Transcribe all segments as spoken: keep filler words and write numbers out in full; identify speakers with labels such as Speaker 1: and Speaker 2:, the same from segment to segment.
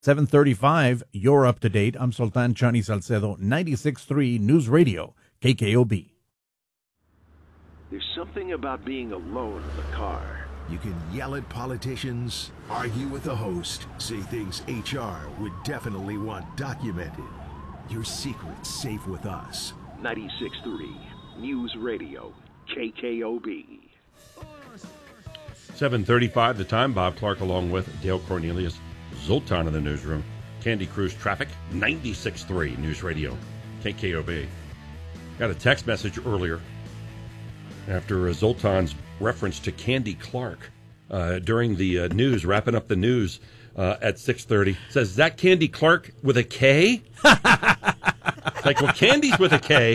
Speaker 1: seven thirty-five, you're up to date. I'm Sultan Chani Salcedo, ninety-six point three News Radio, K K O B.
Speaker 2: There's something about being alone in the car.
Speaker 3: You can yell at politicians, argue with the host, say things H R would definitely want documented. Your secret's safe with us.
Speaker 2: ninety-six point three News Radio, K K O B.
Speaker 4: seven thirty-five the time. Bob Clark along with Dale Cornelius, Zoltan in the newsroom. Candy Cruz Traffic, ninety-six point three News Radio, K K O B. Got a text message earlier after uh, Zoltan's reference to Candy Clark uh, during the uh, news, wrapping up the news uh, at six thirty. Says, is that Candy Clark with a K? It's like, well, Candy's with a K,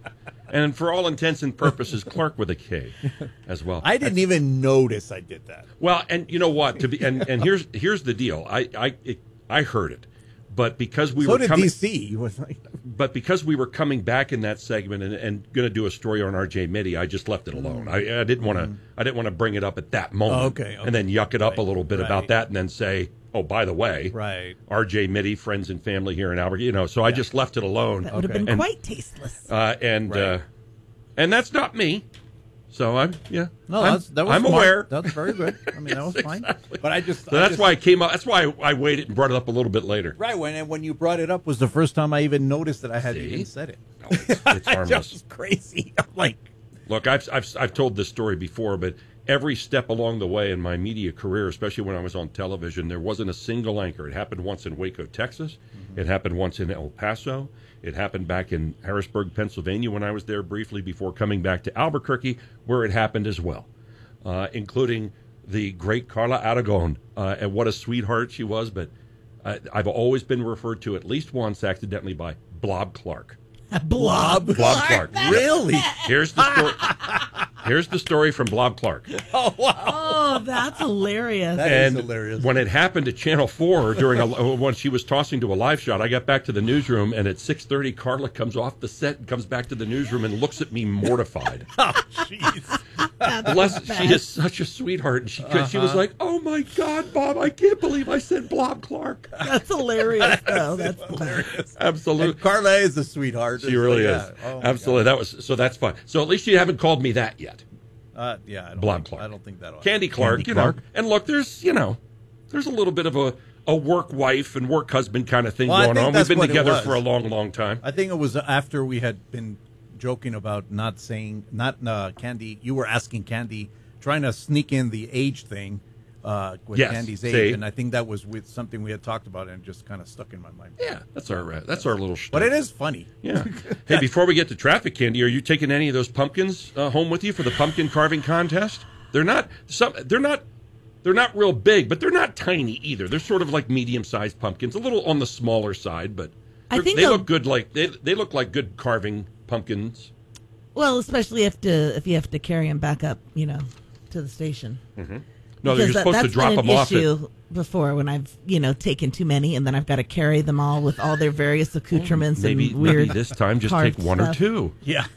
Speaker 4: and for all intents and purposes, Clark with a K as well.
Speaker 1: I didn't That's, even notice I did that.
Speaker 4: Well, and you know what? To be and, and here's here's the deal. I I it, I heard it, but because we
Speaker 1: so
Speaker 4: were
Speaker 1: did
Speaker 4: coming,
Speaker 1: D C. Was like,
Speaker 4: but because we were coming back in that segment and, and going to do a story on R J Mitty, I just left it alone. I, I didn't want to. Mm. I didn't want to bring it up at that moment.
Speaker 1: Oh, okay, okay.
Speaker 4: And then yuck it up
Speaker 1: right,
Speaker 4: a little bit
Speaker 1: right.
Speaker 4: about that, and then say, oh, by the way,
Speaker 1: right.
Speaker 4: R J Mitty, friends and family here in Albert. You know, so yeah. I just left it alone.
Speaker 5: That would have
Speaker 1: okay.
Speaker 5: been
Speaker 4: and,
Speaker 5: quite tasteless.
Speaker 4: Uh, and
Speaker 1: right.
Speaker 4: uh, and that's not me. So I'm yeah.
Speaker 1: No,
Speaker 4: I'm,
Speaker 1: that's, that was
Speaker 4: I'm
Speaker 1: smart.
Speaker 4: aware.
Speaker 1: That's very good. I mean,
Speaker 4: yes,
Speaker 1: that was fine.
Speaker 4: exactly.
Speaker 1: But I just
Speaker 4: so
Speaker 1: I
Speaker 4: that's
Speaker 1: just,
Speaker 4: why I came up. That's why I, I waited and brought it up a little bit later.
Speaker 1: Right when when you brought it up was the first time I even noticed that I had
Speaker 4: See?
Speaker 1: even said it.
Speaker 4: No, it's, it's harmless.
Speaker 1: Just crazy. I'm like,
Speaker 4: look, I've I've I've told this story before, but every step along the way in my media career, especially when I was on television, there wasn't a single anchor. It happened once in Waco, Texas. Mm-hmm. It happened once in El Paso. It happened back in Harrisburg, Pennsylvania, when I was there briefly before coming back to Albuquerque, where it happened as well, uh, including the great Carla Aragon. Uh, and what a sweetheart she was, but I, I've always been referred to at least once accidentally by Blob Clark.
Speaker 5: Blob,
Speaker 4: Blob Clark.
Speaker 1: Really?
Speaker 4: Here's the story. Here's the story from Blob Clark.
Speaker 1: Oh, wow.
Speaker 5: Oh, that's hilarious.
Speaker 1: That
Speaker 4: and
Speaker 1: is hilarious.
Speaker 4: When it happened at Channel four during a, when she was tossing to a live shot, I got back to the newsroom, and at six thirty, Carla comes off the set and comes back to the newsroom and looks at me mortified.
Speaker 1: Oh, jeez.
Speaker 4: Bless, she is such a sweetheart. And she, uh-huh. she was like, oh, my God, Bob, I can't believe I said Blob Clark.
Speaker 5: That's hilarious, though. That's hilarious.
Speaker 4: Absolutely.
Speaker 1: And Carla is a sweetheart.
Speaker 4: She really
Speaker 1: so,
Speaker 4: is.
Speaker 1: Yeah. Oh,
Speaker 4: absolutely. That was so that's fine. So at least you haven't called me that yet.
Speaker 1: Uh, yeah, I don't
Speaker 4: Blob
Speaker 1: think,
Speaker 4: Clark.
Speaker 1: I don't think that'll
Speaker 4: Candy Clark,
Speaker 1: Candy
Speaker 4: you
Speaker 1: Clark.
Speaker 4: know. And look, there's, you know, there's a little bit of a, a work wife and work husband kind of thing
Speaker 1: well,
Speaker 4: going on. We've been together
Speaker 1: was.
Speaker 4: for a long, long time.
Speaker 1: I think it was after we had been joking about not saying, not uh, Candy, you were asking Candy, trying to sneak in the age thing uh, with
Speaker 4: yes,
Speaker 1: Candy's age,
Speaker 4: see?
Speaker 1: and I think that was with something we had talked about and just kind of stuck in my mind.
Speaker 4: Yeah, that's our uh, that's our little shtick.
Speaker 1: But it is funny.
Speaker 4: Yeah. Hey, before we get to traffic, Candy, are you taking any of those pumpkins uh, home with you for the pumpkin carving contest? They're not some. They're not. They're not real big, but they're not tiny either. They're sort of like medium-sized pumpkins, a little on the smaller side, but
Speaker 5: I think
Speaker 4: they
Speaker 5: they'll-
Speaker 4: look good. Like they they look like good carving pumpkins.
Speaker 5: Well, especially if to if you have to carry them back up, you know, to the station.
Speaker 4: Mm-hmm. No,
Speaker 5: Because
Speaker 4: you're
Speaker 5: that-
Speaker 4: supposed to
Speaker 5: that's
Speaker 4: drop
Speaker 5: been an
Speaker 4: them off. At,
Speaker 5: issue before when I've you know taken too many and then I've got to carry them all with all their various accoutrements
Speaker 4: maybe
Speaker 5: and weird.
Speaker 4: maybe this time just take
Speaker 5: carved
Speaker 4: one or
Speaker 5: stuff.
Speaker 4: two.
Speaker 1: Yeah.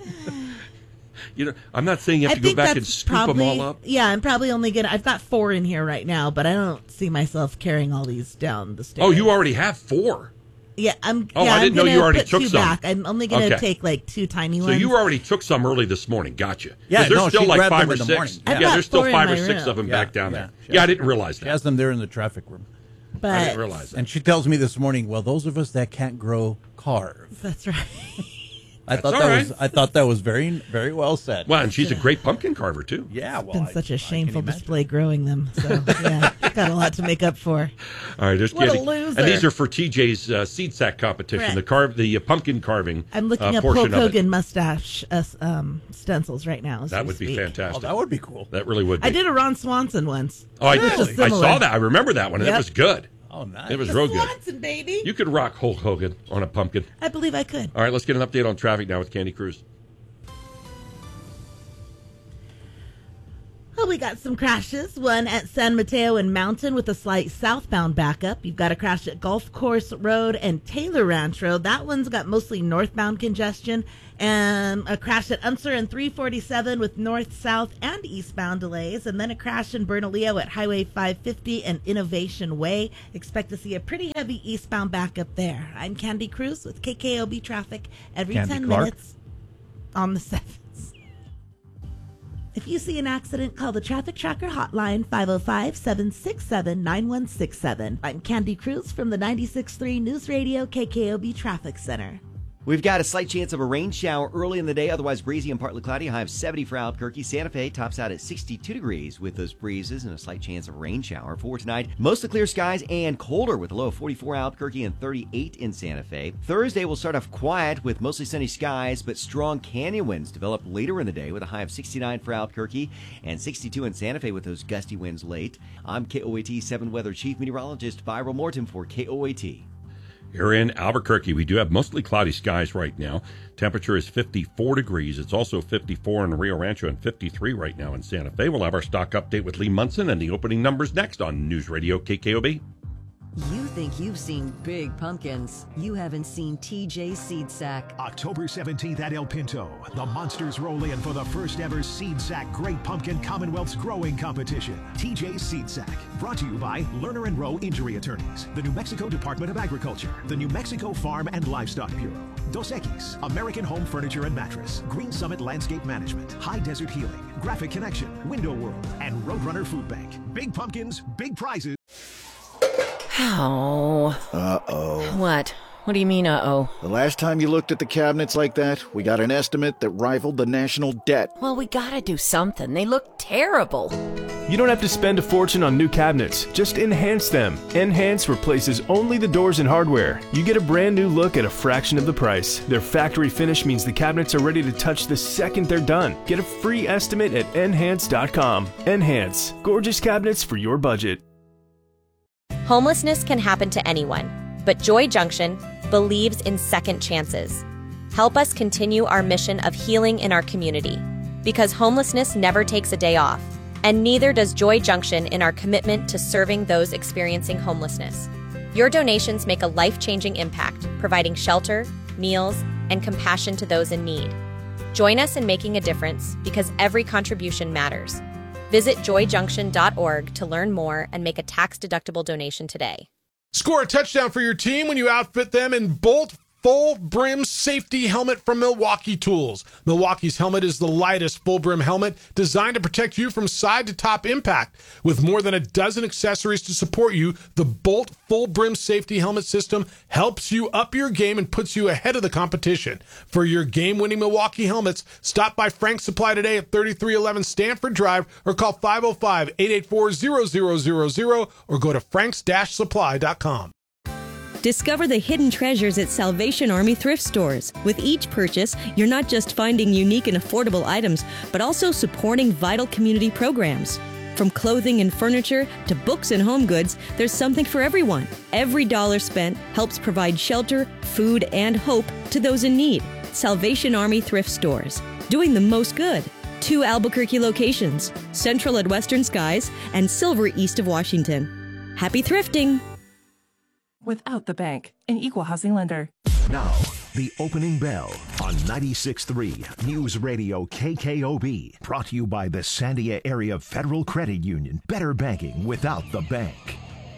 Speaker 4: You know, I'm not saying you have
Speaker 5: I
Speaker 4: to go
Speaker 5: think
Speaker 4: back
Speaker 5: that's
Speaker 4: and scoop
Speaker 5: probably,
Speaker 4: them all up.
Speaker 5: Yeah, I'm probably only gonna. I've got four in here right now, but I don't see myself carrying all these down the stairs.
Speaker 4: Oh, you already have four.
Speaker 5: Yeah, I'm.
Speaker 4: Oh,
Speaker 5: yeah,
Speaker 4: I didn't
Speaker 5: I'm
Speaker 4: know you
Speaker 5: gonna
Speaker 4: already
Speaker 5: put
Speaker 4: took
Speaker 5: two
Speaker 4: some.
Speaker 5: back. I'm only gonna
Speaker 4: Okay.
Speaker 5: take like two tiny
Speaker 4: So
Speaker 5: ones.
Speaker 4: you already took some early this morning. Gotcha.
Speaker 1: Yeah,
Speaker 4: 'Cause there's
Speaker 1: no,
Speaker 4: still
Speaker 1: she
Speaker 4: like
Speaker 1: grabbed
Speaker 4: five
Speaker 1: them
Speaker 4: or
Speaker 1: in the
Speaker 4: six.
Speaker 1: morning.
Speaker 5: I've
Speaker 4: Yeah,
Speaker 5: got
Speaker 4: there's still
Speaker 5: four in
Speaker 4: five or
Speaker 5: my
Speaker 4: six
Speaker 5: room.
Speaker 4: of them
Speaker 1: Yeah,
Speaker 4: back down
Speaker 1: yeah.
Speaker 4: there.
Speaker 1: She
Speaker 4: Yeah, I
Speaker 1: has-
Speaker 4: didn't realize
Speaker 1: She
Speaker 4: that.
Speaker 1: has them there in the traffic room.
Speaker 5: but
Speaker 4: I didn't realize that.
Speaker 1: And she tells me this morning, well, those of us that can't grow carve.
Speaker 5: that's right.
Speaker 1: I thought
Speaker 4: all
Speaker 1: that
Speaker 4: right.
Speaker 1: was I thought that was very very well said.
Speaker 4: Well, and she's a great pumpkin carver too.
Speaker 1: Yeah, well,
Speaker 5: Been
Speaker 1: I-
Speaker 5: such a
Speaker 1: I can
Speaker 5: shameful
Speaker 1: imagine.
Speaker 5: display growing them. So yeah, got a lot to make up for.
Speaker 4: All right, there's
Speaker 5: What a
Speaker 4: Candy.
Speaker 5: loser.
Speaker 4: And these are for T J's uh, seed sack competition.
Speaker 5: Correct.
Speaker 4: The carve, the uh, pumpkin carving.
Speaker 5: I'm looking
Speaker 4: uh,
Speaker 5: up
Speaker 4: portion
Speaker 5: Hulk
Speaker 4: of it.
Speaker 5: Hogan mustache uh, um, stencils right now. as
Speaker 4: That
Speaker 5: we
Speaker 4: would be
Speaker 5: speak.
Speaker 1: Oh,
Speaker 4: fantastic.
Speaker 1: that would be cool.
Speaker 4: That really would be.
Speaker 5: I did a Ron Swanson once.
Speaker 4: Oh, I
Speaker 5: It was
Speaker 4: did.
Speaker 5: just
Speaker 4: I
Speaker 5: similar.
Speaker 4: saw that. I remember that one, and
Speaker 5: Yep.
Speaker 4: it was good.
Speaker 1: Oh, nice.
Speaker 4: It was
Speaker 5: The
Speaker 4: real good.
Speaker 5: Swanson, baby.
Speaker 4: You could rock Hulk Hogan on a pumpkin.
Speaker 5: I believe I could.
Speaker 4: All right, let's get an update on traffic now with Candy Cruz.
Speaker 5: Well, we got some crashes. One at San Mateo and Mountain with a slight southbound backup. You've got a crash at Golf Course Road and Taylor Ranch Road. That one's got mostly northbound congestion. And a crash at Unser and three forty-seven with north, south, and eastbound delays. And then a crash in Bernalillo at Highway five fifty and Innovation Way. Expect to see a pretty heavy eastbound backup there. I'm Candy Cruz with K K O B Traffic every
Speaker 1: Candy
Speaker 5: ten
Speaker 1: Clark.
Speaker 5: minutes on the seventh. If you see an accident, call the Traffic Tracker hotline, five oh five, seven six seven, nine one six seven. I'm Candy Cruz from the ninety-six point three News Radio K K O B Traffic Center.
Speaker 6: We've got a slight chance of a rain shower early in the day, otherwise breezy and partly cloudy. High of seventy for Albuquerque. Santa Fe tops out at sixty-two degrees with those breezes and a slight chance of a rain shower. For tonight, mostly clear skies and colder with a low of forty-four Albuquerque and thirty-eight in Santa Fe. Thursday will start off quiet with mostly sunny skies, but strong canyon winds develop later in the day with a high of sixty-nine for Albuquerque and sixty-two in Santa Fe with those gusty winds late. I'm K O A T seven Weather Chief Meteorologist Byron Morton for K O A T.
Speaker 4: Here in Albuquerque, we do have mostly cloudy skies right now. Temperature is fifty-four degrees. It's also fifty-four in Rio Rancho and fifty-three right now in Santa Fe. We'll have our stock update with Lee Munson and the opening numbers next on News Radio K K O B.
Speaker 7: You think you've seen big pumpkins. You haven't seen T J Seed Sack.
Speaker 3: October seventeenth at El Pinto, the monsters roll in for the first ever Seed Sack Great Pumpkin Commonwealth's Growing Competition. T J Seed Sack, brought to you by Lerner and Rowe Injury Attorneys, the New Mexico Department of Agriculture, the New Mexico Farm and Livestock Bureau, Dos Equis, American Home Furniture and Mattress, Green Summit Landscape Management, High Desert Healing, Graphic Connection, Window World, and Roadrunner Food Bank. Big pumpkins, big prizes.
Speaker 8: Oh.
Speaker 9: Uh-oh.
Speaker 8: What? What do you mean, uh-oh?
Speaker 9: The last time you looked at the cabinets like that, we got an estimate that rivaled the national debt.
Speaker 8: Well, we gotta do something. They look terrible.
Speaker 10: You don't have to spend a fortune on new cabinets. Just enhance them. Enhance replaces only the doors and hardware. You get a brand new look at a fraction of the price. Their factory finish means the cabinets are ready to touch the second they're done. Get a free estimate at enhance dot com. Enhance. Gorgeous cabinets for your budget.
Speaker 11: Homelessness can happen to anyone, but Joy Junction believes in second chances. Help us continue our mission of healing in our community, because homelessness never takes a day off, and neither does Joy Junction in our commitment to serving those experiencing homelessness. Your donations make a life-changing impact, providing shelter, meals, and compassion to those in need. Join us in making a difference, because every contribution matters. Visit joy junction dot org to learn more and make a tax-deductible donation today.
Speaker 12: Score a touchdown for your team when you outfit them in Bolt Full Brim Safety Helmet from Milwaukee Tools. Milwaukee's helmet is the lightest full brim helmet designed to protect you from side to top impact. With more than a dozen accessories to support you, the Bolt Full Brim Safety Helmet system helps you up your game and puts you ahead of the competition. For your game-winning Milwaukee helmets, stop by Frank's Supply today at thirty-three eleven Stanford Drive or call five oh five, eight eight four, zero zero zero zero or go to franks dash supply dot com.
Speaker 13: Discover the hidden treasures at Salvation Army thrift stores. With each purchase, you're not just finding unique and affordable items, but also supporting vital community programs. From clothing and furniture to books and home goods, there's something for everyone. Every dollar spent helps provide shelter, food, and hope to those in need. Salvation Army thrift stores, doing the most good. Two Albuquerque locations, Central at Western Skies and Silver east of Washington. Happy thrifting!
Speaker 14: Without the bank, an equal housing lender.
Speaker 3: Now, the opening bell on ninety-six point three News Radio K K O B. Brought to you by the Sandia Area Federal Credit Union. Better banking without the bank.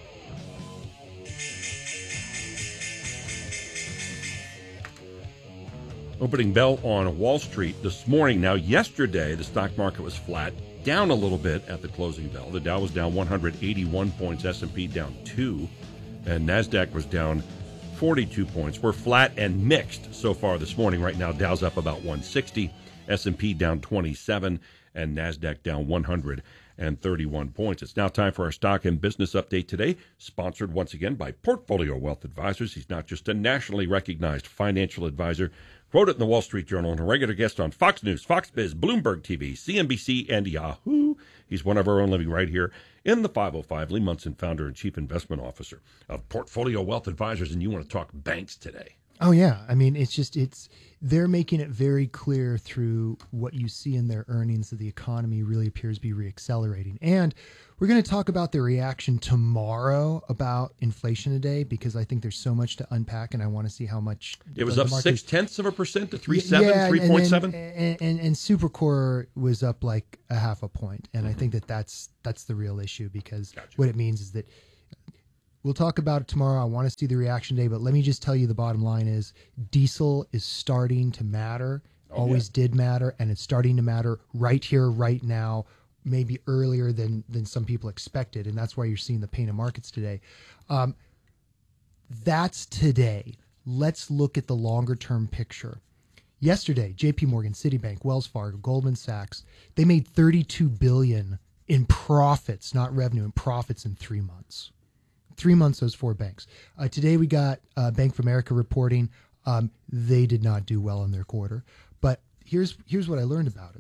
Speaker 4: Opening bell on Wall Street this morning. Now, yesterday, the stock market was flat, down a little bit at the closing bell. The Dow was down one hundred eighty-one points, S and P down two. And NASDAQ was down forty-two points. We're flat and mixed so far this morning. Right now, Dow's up about one sixty, S and P down twenty-seven, and NASDAQ down one hundred thirty-one points. It's now time for our stock and business update today, sponsored once again by Portfolio Wealth Advisors. He's not just a nationally recognized financial advisor, quoted in the Wall Street Journal, and a regular guest on Fox News, Fox Biz, Bloomberg T V, C N B C, and Yahoo. He's one of our own living right here in the five oh five. Lee Munson, founder and chief investment officer of Portfolio Wealth Advisors, and you want to talk banks today.
Speaker 15: Oh yeah, I mean it's just it's they're making it very clear through what you see in their earnings that the economy really appears to be reaccelerating. And we're going to talk about the reaction tomorrow about inflation today because I think there's so much to unpack, and I want to see how much
Speaker 4: it was
Speaker 15: the
Speaker 4: up
Speaker 15: market-
Speaker 4: six tenths of a percent to three seven,
Speaker 15: yeah,
Speaker 4: three point seven,
Speaker 15: and, and, and Supercore was up like a half a point, and mm-hmm. I think that that's that's the real issue because gotcha. What it means is that. We'll talk about it tomorrow. I want to see the reaction day, but let me just tell you the bottom line is diesel is starting to matter, oh, always yeah. did matter, and it's starting to matter right here, right now, maybe earlier than than some people expected, and that's why you're seeing the pain in markets today. Um, that's today. Let's look at the longer-term picture. Yesterday, J P Morgan, Citibank, Wells Fargo, Goldman Sachs, they made thirty-two billion dollars in profits, not revenue, in profits in three months. Three months, those four banks. Uh, today we got uh, Bank of America reporting. Um, they did not do well in their quarter. But here's here's what I learned about it.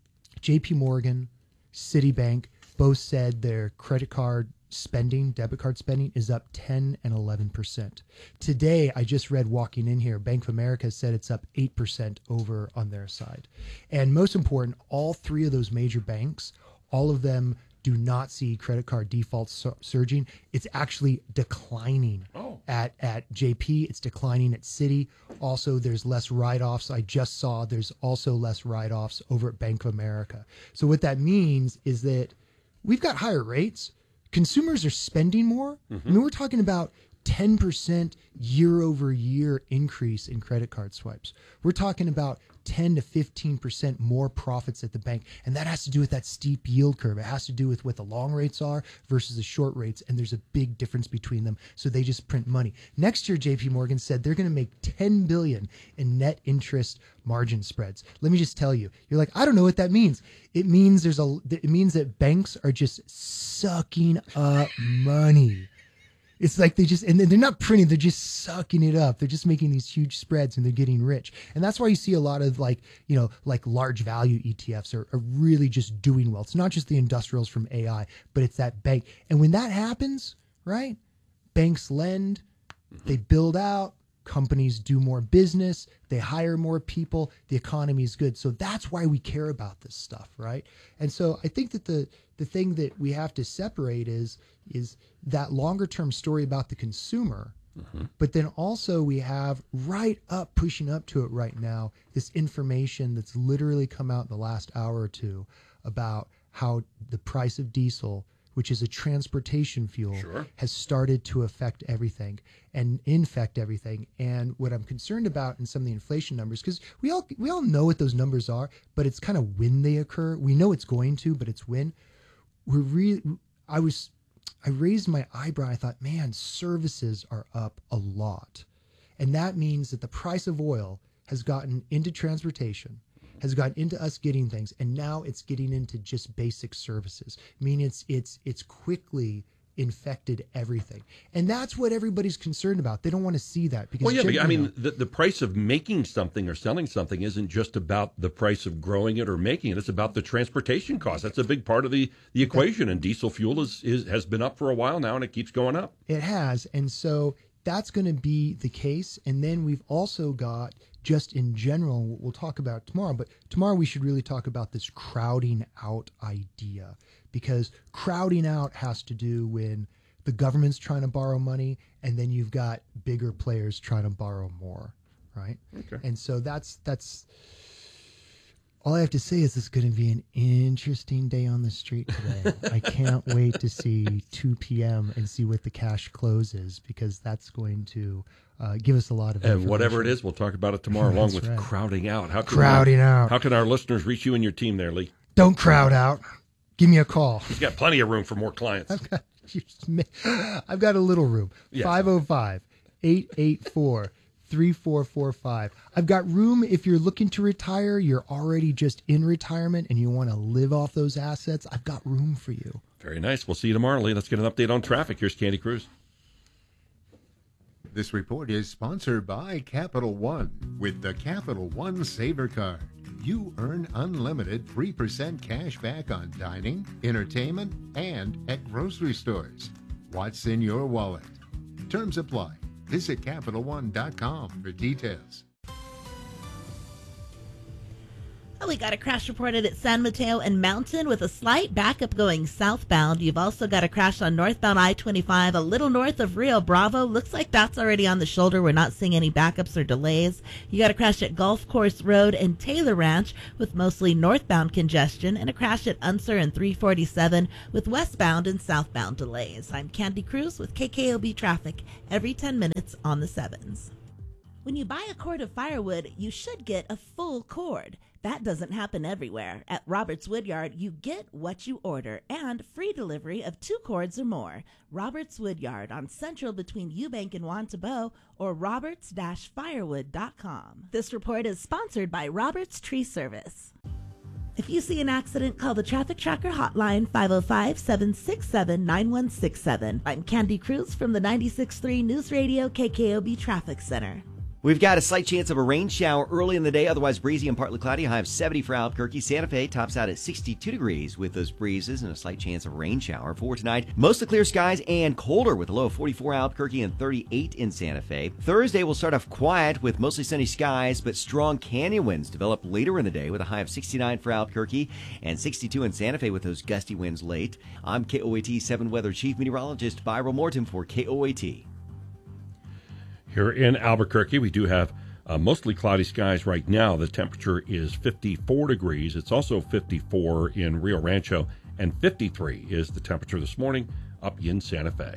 Speaker 15: J P Morgan, Citibank both said their credit card spending, debit card spending, is up ten and eleven percent. Today, I just read walking in here, Bank of America said it's up eight percent over on their side. And most important, all three of those major banks, all of them do not see credit card defaults sur- surging. It's actually declining oh. at, at J P. It's declining at Citi. Also, there's less write-offs. I just saw there's also less write-offs over at Bank of America. So what that means is that we've got higher rates. Consumers are spending more. Mm-hmm. I mean, we're talking about ten percent year over year increase in credit card swipes. We're talking about ten to fifteen percent more profits at the bank. And that has to do with that steep yield curve. It has to do with what the long rates are versus the short rates. And there's a big difference between them. So they just print money. Next year, J P Morgan said they're going to make ten billion dollars in net interest margin spreads. Let me just tell you, you're like, I don't know what that means. It means there's a, it means that banks are just sucking up money. It's like they just, and they're not printing, they're just sucking it up. They're just making these huge spreads and they're getting rich. And that's why you see a lot of like, you know, like large value E T Fs are, are really just doing well. It's not just the industrials from A I, but it's that bank. And when that happens, right, banks lend, they build out, companies do more business, they hire more people, the economy is good. So that's why we care about this stuff, right? And so I think that the the thing that we have to separate is is that longer term story about the consumer, mm-hmm. but then also we have right up, pushing up to it right now, this information that's literally come out in the last hour or two about how the price of diesel, which is a transportation fuel, sure. has started to affect everything and infect everything. And what I'm concerned about in some of the inflation numbers, because we all we all know what those numbers are, but it's kind of when they occur. We know it's going to, but it's when. We're really, I was, I raised my eyebrow. I thought, man, services are up a lot. And that means that the price of oil has gotten into transportation, has gotten into us getting things, and now it's getting into just basic services. I mean, it's it's it's quickly infected everything, and that's what everybody's concerned about. They don't want to see that because
Speaker 4: well, yeah, but, I mean, the, the price of making something or selling something isn't just about the price of growing it or making it. It's about the transportation cost. That's a big part of the, the equation, and diesel fuel is, is has been up for a while now, and it keeps going up.
Speaker 15: It has, and so that's going to be the case. And then we've also got, just in general, we'll talk about tomorrow, but tomorrow we should really talk about this crowding out idea, because crowding out has to do when the government's trying to borrow money and then you've got bigger players trying to borrow more, right?
Speaker 4: Okay.
Speaker 15: And so that's that's all I have to say is it's going to be an interesting day on the street today. I can't wait to see two p.m. and see what the cash close is, because that's going to uh, give us a lot of
Speaker 4: And whatever it is, we'll talk about it tomorrow, along with
Speaker 15: right.
Speaker 4: crowding out. How can
Speaker 15: crowding
Speaker 4: our,
Speaker 15: out.
Speaker 4: How can our listeners reach you and your team there, Lee?
Speaker 15: Don't crowd out. Give me a call.
Speaker 4: He's got plenty of room for more clients.
Speaker 15: I've got, I've got a little room.
Speaker 4: Yes.
Speaker 15: five oh five, eight eight four, three four four five. I've got room if you're looking to retire, you're already just in retirement and you want to live off those assets. I've got room for you.
Speaker 4: Very nice. We'll see you tomorrow, Lee. Let's get an update on traffic. Here's Candy Cruz.
Speaker 16: This report is sponsored by Capital One. With the Capital One Saver Card, you earn unlimited three percent cash back on dining, entertainment, and at grocery stores. What's in your wallet? Terms apply. Visit Capital One dot com for details.
Speaker 5: Oh, we got a crash reported at San Mateo and Mountain with a slight backup going southbound. You've also got a crash on northbound I twenty-five a little north of Rio Bravo. Looks like that's already on the shoulder. We're not seeing any backups or delays. You got a crash at Golf Course Road and Taylor Ranch with mostly northbound congestion, and a crash at Unser and three forty-seven with westbound and southbound delays. I'm Candy Cruz with K K O B Traffic every ten minutes on the sevens. When you buy a cord of firewood, you should get a full cord. That doesn't happen everywhere. At Roberts Woodyard, you get what you order and free delivery of two cords or more. Roberts Woodyard on Central between Eubank and Wantabo, or roberts dash firewood dot com. This report is sponsored by Roberts Tree Service. If you see an accident, call the Traffic Tracker hotline five oh five, seven six seven, nine one six seven. I'm Candy Cruz from the ninety-six point three News Radio K K O B Traffic Center.
Speaker 6: We've got a slight chance of a rain shower early in the day, otherwise breezy and partly cloudy. High of seventy for Albuquerque. Santa Fe tops out at sixty-two degrees with those breezes and a slight chance of rain shower. For tonight, mostly clear skies and colder with a low of forty-four Albuquerque and thirty-eight in Santa Fe. Thursday will start off quiet with mostly sunny skies, but strong canyon winds develop later in the day with a high of sixty-nine for Albuquerque and sixty-two in Santa Fe with those gusty winds late. I'm K O A T seven Weather Chief Meteorologist Byron Morton for K O A T.
Speaker 4: Here in Albuquerque, we do have uh, mostly cloudy skies right now. The temperature is fifty-four degrees. It's also fifty-four in Rio Rancho, and fifty-three is the temperature this morning up in Santa Fe.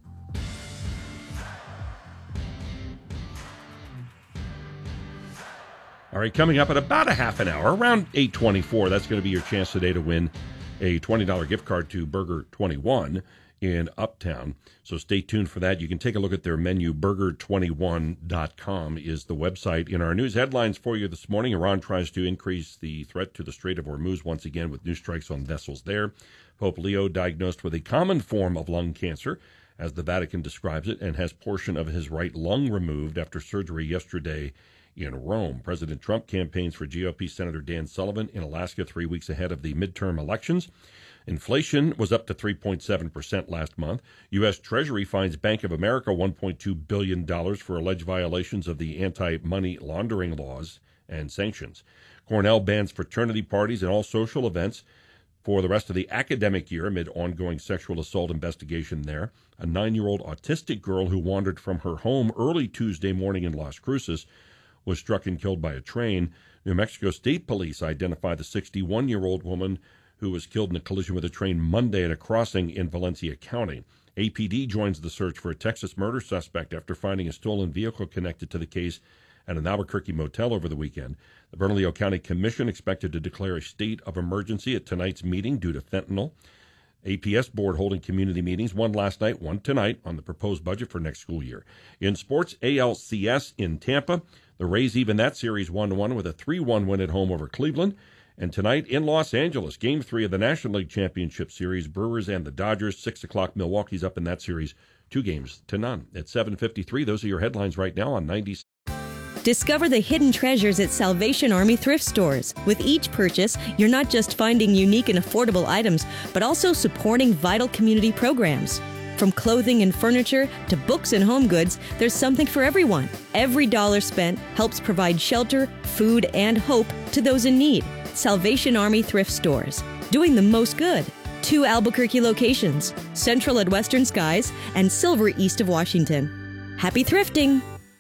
Speaker 4: All right, coming up in about a half an hour, around eight twenty-four, that's going to be your chance today to win a twenty dollars gift card to Burger twenty-one in Uptown. So stay tuned for that. You can take a look at their menu. burger twenty-one dot com is the website. In our news headlines for you this morning, Iran tries to increase the threat to the Strait of Hormuz once again with new strikes on vessels there. Pope Leo diagnosed with a common form of lung cancer, as the Vatican describes it, and has portion of his right lung removed after surgery yesterday in Rome. President Trump campaigns for G O P Senator Dan Sullivan in Alaska three weeks ahead of the midterm elections. Inflation was up to three point seven percent last month. U S. Treasury fines Bank of America one point two billion dollars for alleged violations of the anti-money laundering laws and sanctions. Cornell bans fraternity parties and all social events for the rest of the academic year amid ongoing sexual assault investigation there. A nine-year-old autistic girl who wandered from her home early Tuesday morning in Las Cruces was struck and killed by a train. New Mexico State Police identified the sixty-one-year-old woman who was killed in a collision with a train Monday at a crossing in Valencia County. A P D joins the search for a Texas murder suspect after finding a stolen vehicle connected to the case at an Albuquerque motel over the weekend. The Bernalillo County Commission expected to declare a state of emergency at tonight's meeting due to fentanyl. A P S board holding community meetings, one last night, one tonight, on the proposed budget for next school year. In sports, A L C S in Tampa. The Rays even that series one to one with a three one win at home over Cleveland. And tonight in Los Angeles, Game three of the National League Championship Series, Brewers and the Dodgers. six o'clock, Milwaukee's up in that series, two games to none. At seven fifty-three, those are your headlines right now on ninety.
Speaker 13: Discover the hidden treasures at Salvation Army thrift stores. With each purchase, you're not just finding unique and affordable items, but also supporting vital community programs. From clothing and furniture to books and home goods, there's something for everyone. Every dollar spent helps provide shelter, food, and hope to those in need. Salvation Army thrift stores, doing the most good. Two Albuquerque locations, Central at Western Skies and Silver east of Washington. Happy thrifting!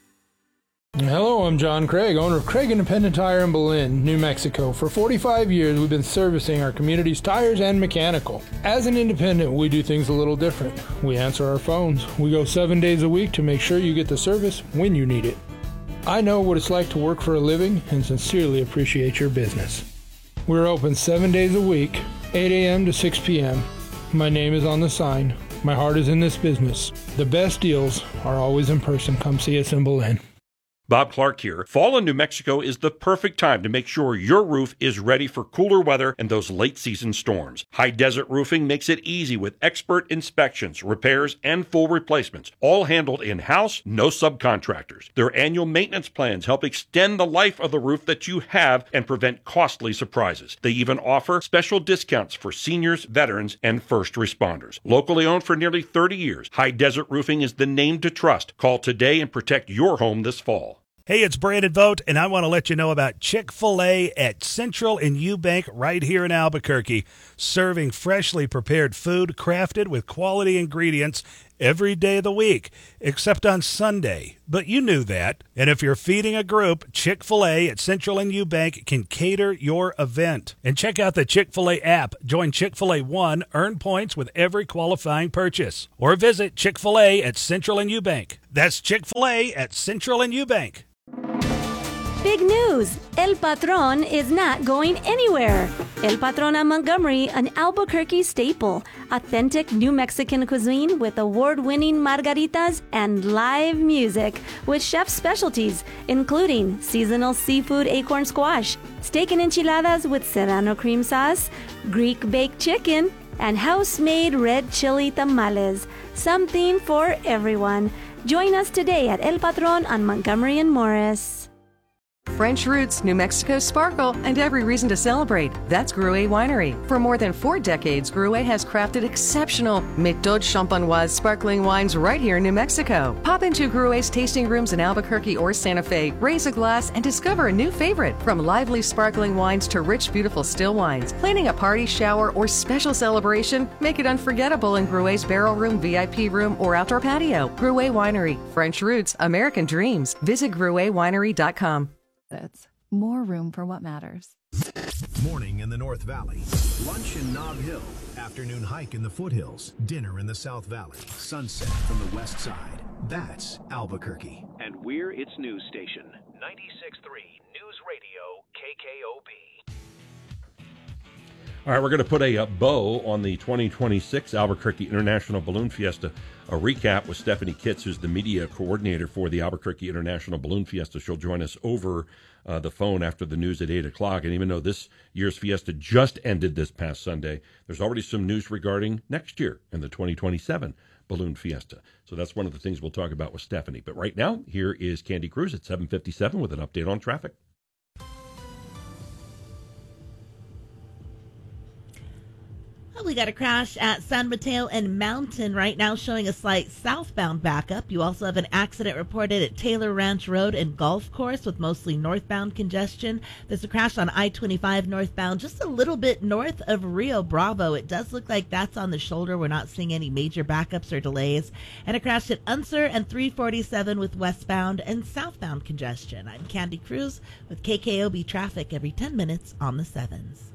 Speaker 17: Hello, I'm John Craig, owner of Craig Independent Tire in Belen, New Mexico. For forty-five years, we've been servicing our community's tires and mechanical. As an independent, we do things a little different. We answer our phones. We go seven days a week to make sure you get the service when you need it. I know what it's like to work for a living and sincerely appreciate your business. We're open seven days a week, eight a.m. to six p.m. My name is on the sign. My heart is in this business. The best deals are always in person. Come see us in Belen.
Speaker 4: Bob Clark here. Fall in New Mexico is the perfect time to make sure your roof is ready for cooler weather and those late season storms. High Desert Roofing makes it easy with expert inspections, repairs, and full replacements, all handled in-house, no subcontractors. Their annual maintenance plans help extend the life of the roof that you have and prevent costly surprises. They even offer special discounts for seniors, veterans, and first responders. Locally owned for nearly thirty years, High Desert Roofing is the name to trust. Call today and protect your home this fall.
Speaker 18: Hey, it's Brandon Vogt, and I want to let you know about Chick-fil-A at Central and Eubank right here in Albuquerque, serving freshly prepared food crafted with quality ingredients every day of the week, except on Sunday. But you knew that. And if you're feeding a group, Chick-fil-A at Central and Eubank can cater your event. And check out the Chick-fil-A app. Join Chick-fil-A One, earn points with every qualifying purchase. Or visit Chick-fil-A at Central and Eubank. That's Chick-fil-A at Central and Eubank.
Speaker 19: Big news! El Patron is not going anywhere. El Patron on Montgomery, an Albuquerque staple. Authentic New Mexican cuisine with award-winning margaritas and live music with chef specialties, including seasonal seafood acorn squash, steak and enchiladas with serrano cream sauce, Greek baked chicken, and house-made red chili tamales. Something for everyone. Join us today at El Patron on Montgomery and Morris.
Speaker 14: French Roots, New Mexico sparkle, and every reason to celebrate. That's Gruet Winery. For more than four decades, Gruet has crafted exceptional Méthode Champenoise sparkling wines right here in New Mexico. Pop into Gruet's tasting rooms in Albuquerque or Santa Fe, raise a glass, and discover a new favorite. From lively sparkling wines to rich, beautiful still wines. Planning a party, shower, or special celebration? Make it unforgettable in Gruet's barrel room, V I P room, or outdoor patio. Gruet Winery. French Roots, American Dreams. Visit gruet winery dot com.
Speaker 20: It's more room for what matters.
Speaker 3: Morning in the North Valley, lunch in Nob Hill, afternoon hike in the foothills, dinner in the South Valley, sunset from the west side. That's Albuquerque.
Speaker 2: And we're its news station, ninety-six point three News Radio K K O B.
Speaker 4: All right, we're going to put a, a bow on the twenty twenty-six Albuquerque International Balloon Fiesta. A recap with Stephanie Kitts, who's the media coordinator for the Albuquerque International Balloon Fiesta. She'll join us over uh, the phone after the news at eight o'clock. And even though this year's fiesta just ended this past Sunday, there's already some news regarding next year and the twenty twenty-seven Balloon Fiesta. So that's one of the things we'll talk about with Stephanie. But right now, here is Candy Cruz at seven fifty-seven with an update on traffic.
Speaker 5: Well, we got a crash at San Mateo and Mountain right now, showing a slight southbound backup. You also have an accident reported at Taylor Ranch Road and Golf Course with mostly northbound congestion. There's a crash on I twenty-five northbound, just a little bit north of Rio Bravo. It does look like that's on the shoulder. We're not seeing any major backups or delays. And a crash at Unser and three forty-seven with westbound and southbound congestion. I'm Candy Cruz with K K O B Traffic every ten minutes on the sevens.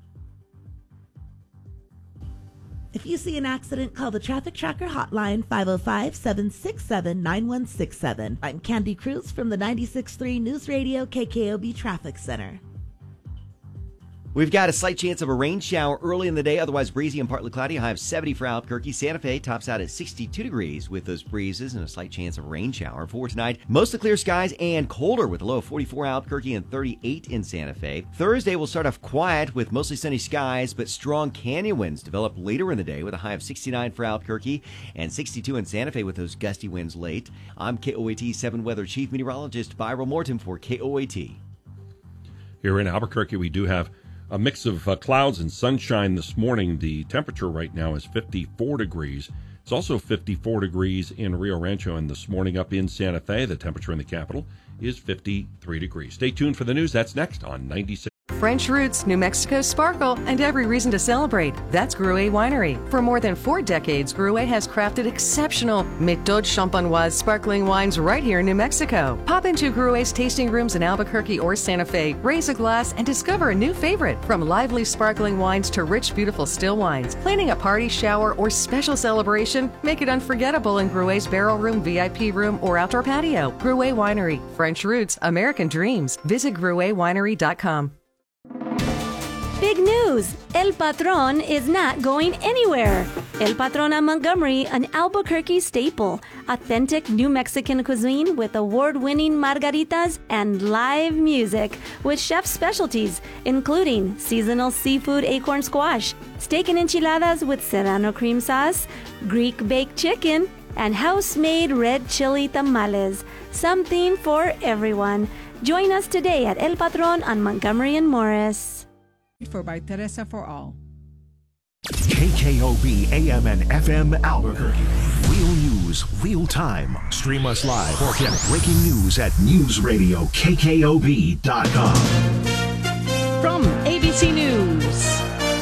Speaker 5: If you see an accident, call the Traffic Tracker hotline, five oh five, seven six seven, nine one six seven. I'm Candy Cruz from the ninety-six point three News Radio K K O B Traffic Center.
Speaker 6: We've got a slight chance of a rain shower early in the day, otherwise breezy and partly cloudy. High of seventy for Albuquerque. Santa Fe tops out at sixty-two degrees with those breezes and a slight chance of a rain shower. For tonight, mostly clear skies and colder with a low of forty-four Albuquerque and thirty-eight in Santa Fe. Thursday will start off quiet with mostly sunny skies, but strong canyon winds develop later in the day with a high of sixty-nine for Albuquerque and sixty-two in Santa Fe with those gusty winds late. I'm K O A T seven Weather Chief Meteorologist Byron Morton for K O A T.
Speaker 4: Here in Albuquerque, we do have a mix of uh, clouds and sunshine this morning. The temperature right now is fifty-four degrees. It's also fifty-four degrees in Rio Rancho, and this morning up in Santa Fe, the temperature in the capital is fifty-three degrees. Stay tuned for the news. That's next on ninety-six.
Speaker 14: French Roots, New Mexico sparkle, and every reason to celebrate. That's Gruet Winery. For more than four decades, Gruet has crafted exceptional Méthode Champenoise sparkling wines right here in New Mexico. Pop into Gruet's tasting rooms in Albuquerque or Santa Fe, raise a glass, and discover a new favorite. From lively sparkling wines to rich, beautiful still wines. Planning a party, shower, or special celebration? Make it unforgettable in Gruet's barrel room, V I P room, or outdoor patio. Gruet Winery. French Roots, American Dreams. Visit gruet winery dot com.
Speaker 19: Big news! El Patron is not going anywhere. El Patron on Montgomery, an Albuquerque staple. Authentic New Mexican cuisine with award-winning margaritas and live music with chef specialties, including seasonal seafood acorn squash, steak and enchiladas with serrano cream sauce, Greek baked chicken, and house-made red chili tamales. Something for everyone. Join us today at El Patron on Montgomery and Morris.
Speaker 21: For by Teresa for All.
Speaker 3: K K O B A M and F M Albuquerque. Real news, real time. Stream us live or get breaking news at news radio K K O B dot com.
Speaker 22: From A B C News,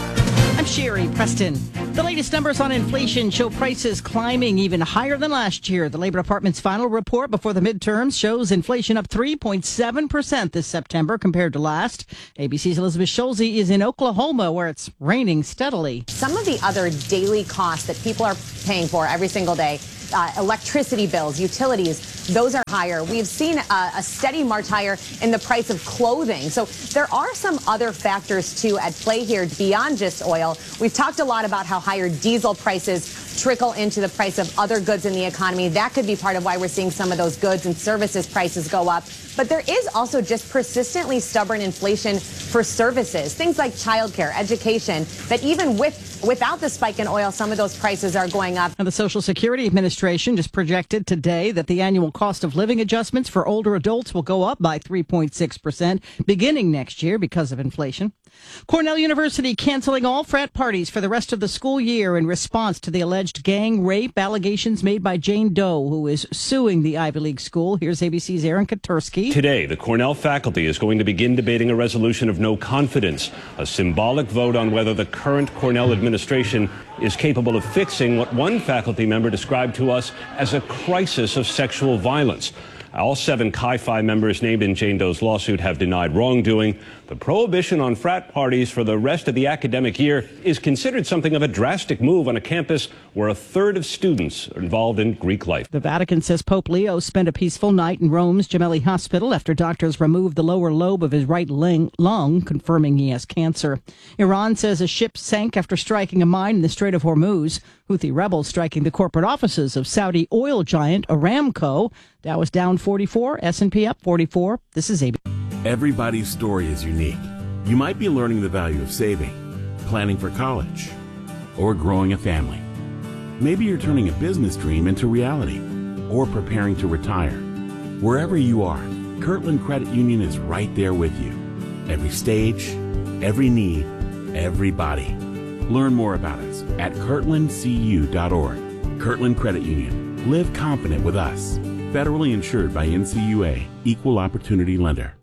Speaker 22: I'm Sherry Preston. The latest numbers on inflation show prices climbing even higher than last year. The Labor Department's final report before the midterms shows inflation up three point seven percent this September compared to last. A B C's Elizabeth Schulze is in Oklahoma, where it's raining steadily.
Speaker 23: Some of the other daily costs that people are paying for every single day, uh, electricity bills, utilities, those are higher. We've seen a, a steady march higher in the price of clothing. So there are some other factors, too, at play here beyond just oil. We've talked a lot about how higher diesel prices trickle into the price of other goods in the economy. That could be part of why we're seeing some of those goods and services prices go up. But there is also just persistently stubborn inflation for services, things like childcare, education, that even with without the spike in oil, some of those prices are going up.
Speaker 22: And the Social Security Administration just projected today that the annual cost of living adjustments for older adults will go up by three point six percent beginning next year because of inflation. Cornell University canceling all frat parties for the rest of the school year in response to the alleged gang rape allegations made by Jane Doe, who is suing the Ivy League school. Here's A B C's Aaron Katursky.
Speaker 24: Today, the Cornell faculty is going to begin debating a resolution of no confidence, a symbolic vote on whether the current Cornell administration is capable of fixing what one faculty member described to us as a crisis of sexual violence. All seven Chi Phi members named in Jane Doe's lawsuit have denied wrongdoing. The prohibition on frat parties for the rest of the academic year is considered something of a drastic move on a campus where a third of students are involved in Greek life.
Speaker 22: The Vatican says Pope Leo spent a peaceful night in Rome's Gemelli Hospital after doctors removed the lower lobe of his right lung, confirming he has cancer. Iran says a ship sank after striking a mine in the Strait of Hormuz. Houthi rebels striking the corporate offices of Saudi oil giant Aramco. Dow was down forty-four, S and P up forty-four. This is A B C.
Speaker 25: Everybody's story is unique. You might be learning the value of saving, planning for college, or growing a family. Maybe you're turning a business dream into reality, or preparing to retire. Wherever you are, Kirtland Credit Union is right there with you. Every stage, every need, everybody. Learn more about us at kirtland c u dot org. Kirtland Credit Union. Live confident with us. Federally insured by N C U A, Equal Opportunity Lender.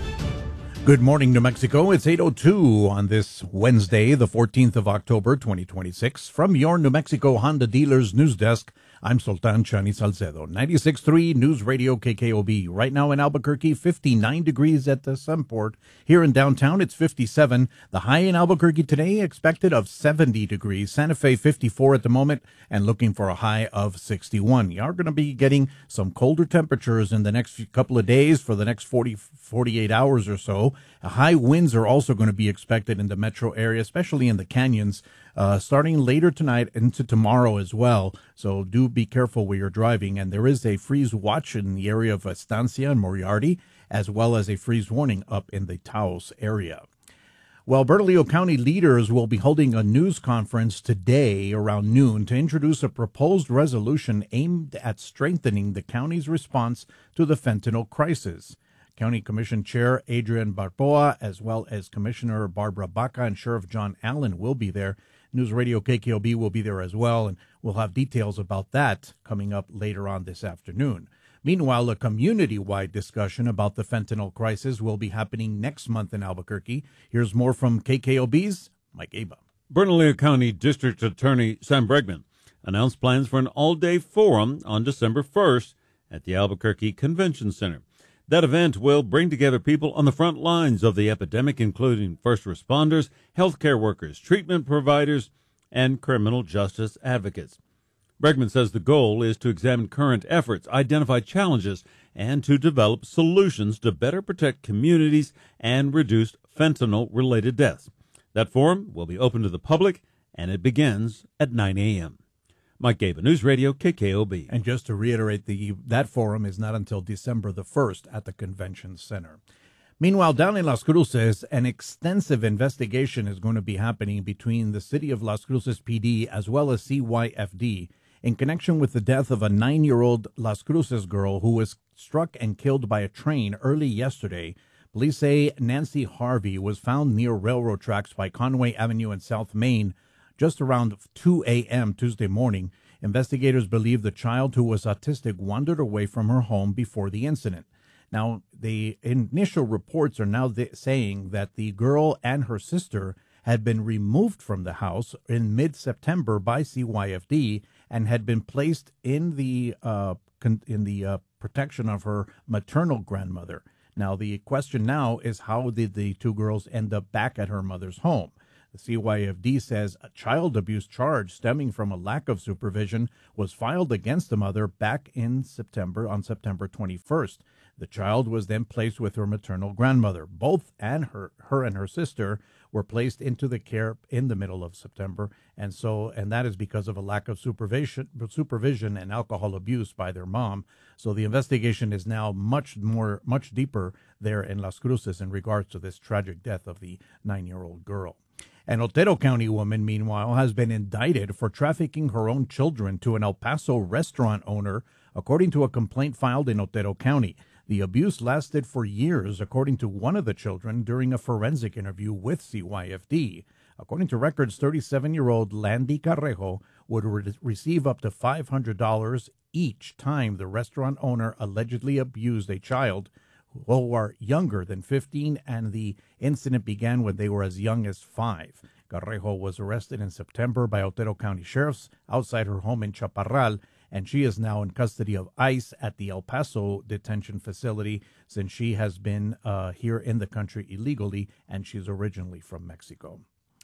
Speaker 1: Good morning, New Mexico. It's eight oh two on this Wednesday, the fourteenth of October, twenty twenty-six. From your New Mexico Honda Dealers News Desk, I'm Sultan Chani Salcedo. ninety-six point three News Radio K K O B. Right now in Albuquerque, fifty-nine degrees at the Sunport. Here in downtown, it's fifty-seven. The high in Albuquerque today expected of seventy degrees. Santa Fe, fifty-four at the moment, and looking for a high of sixty-one. You are going to be getting some colder temperatures in the next few, couple of days for the next forty, forty-eight hours or so. High winds are also going to be expected in the metro area, especially in the canyons, uh, starting later tonight into tomorrow as well. So do be careful where you're driving. And there is a freeze watch in the area of Estancia and Moriarty, as well as a freeze warning up in the Taos area. Well, Bernalillo County leaders will be holding a news conference today around noon to introduce a proposed resolution aimed at strengthening the county's response to the fentanyl crisis. County Commission Chair Adrian Barboa, as well as Commissioner Barbara Baca and Sheriff John Allen will be there. News Radio K K O B will be there as well, and we'll have details about that coming up later on this afternoon. Meanwhile, a community-wide discussion about the fentanyl crisis will be happening next month in Albuquerque. Here's more from K K O B's Mike Aba.
Speaker 26: Bernalillo County District Attorney Sam Bregman announced plans for an all-day forum on December first at the Albuquerque Convention Center. That event will bring together people on the front lines of the epidemic, including first responders, healthcare workers, treatment providers, and criminal justice advocates. Bregman says the goal is to examine current efforts, identify challenges, and to develop solutions to better protect communities and reduce fentanyl-related deaths. That forum will be open to the public and it begins at nine a.m. Mike Gaba, News Radio, K K O B.
Speaker 1: And just to reiterate, the that forum is not until December the first at the Convention Center. Meanwhile, down in Las Cruces, an extensive investigation is going to be happening between the City of Las Cruces P D as well as C Y F D in connection with the death of a nine-year-old Las Cruces girl who was struck and killed by a train early yesterday. Police say Nancy Harvey was found near railroad tracks by Conway Avenue in South Main just around two a.m. Tuesday morning. Investigators believe the child, who was autistic, wandered away from her home before the incident. Now, the initial reports are now th- saying that the girl and her sister had been removed from the house in mid-September by C Y F D and had been placed in the uh, con- in the uh, protection of her maternal grandmother. Now, the question now is, how did the two girls end up back at her mother's home? The C Y F D says a child abuse charge stemming from a lack of supervision was filed against the mother back in September, on September twenty-first. The child was then placed with her maternal grandmother. Both and her, her and her sister were placed into the care in the middle of September, and so and that is because of a lack of supervision, supervision and alcohol abuse by their mom. So the investigation is now much more, much deeper there in Las Cruces in regards to this tragic death of the nine-year-old girl. An Otero County woman, meanwhile, has been indicted for trafficking her own children to an El Paso restaurant owner, according to a complaint filed in Otero County. The abuse lasted for years, according to one of the children, during a forensic interview with C Y F D. According to records, thirty-seven-year-old Landy Carrejo would re- receive up to five hundred dollars each time the restaurant owner allegedly abused a child who are younger than fifteen, and the incident began when they were as young as five. Carrejo was arrested in September by Otero County sheriffs outside her home in Chaparral, and she is now in custody of ICE at the El Paso detention facility since she has been uh, here in the country illegally, and she's originally from Mexico.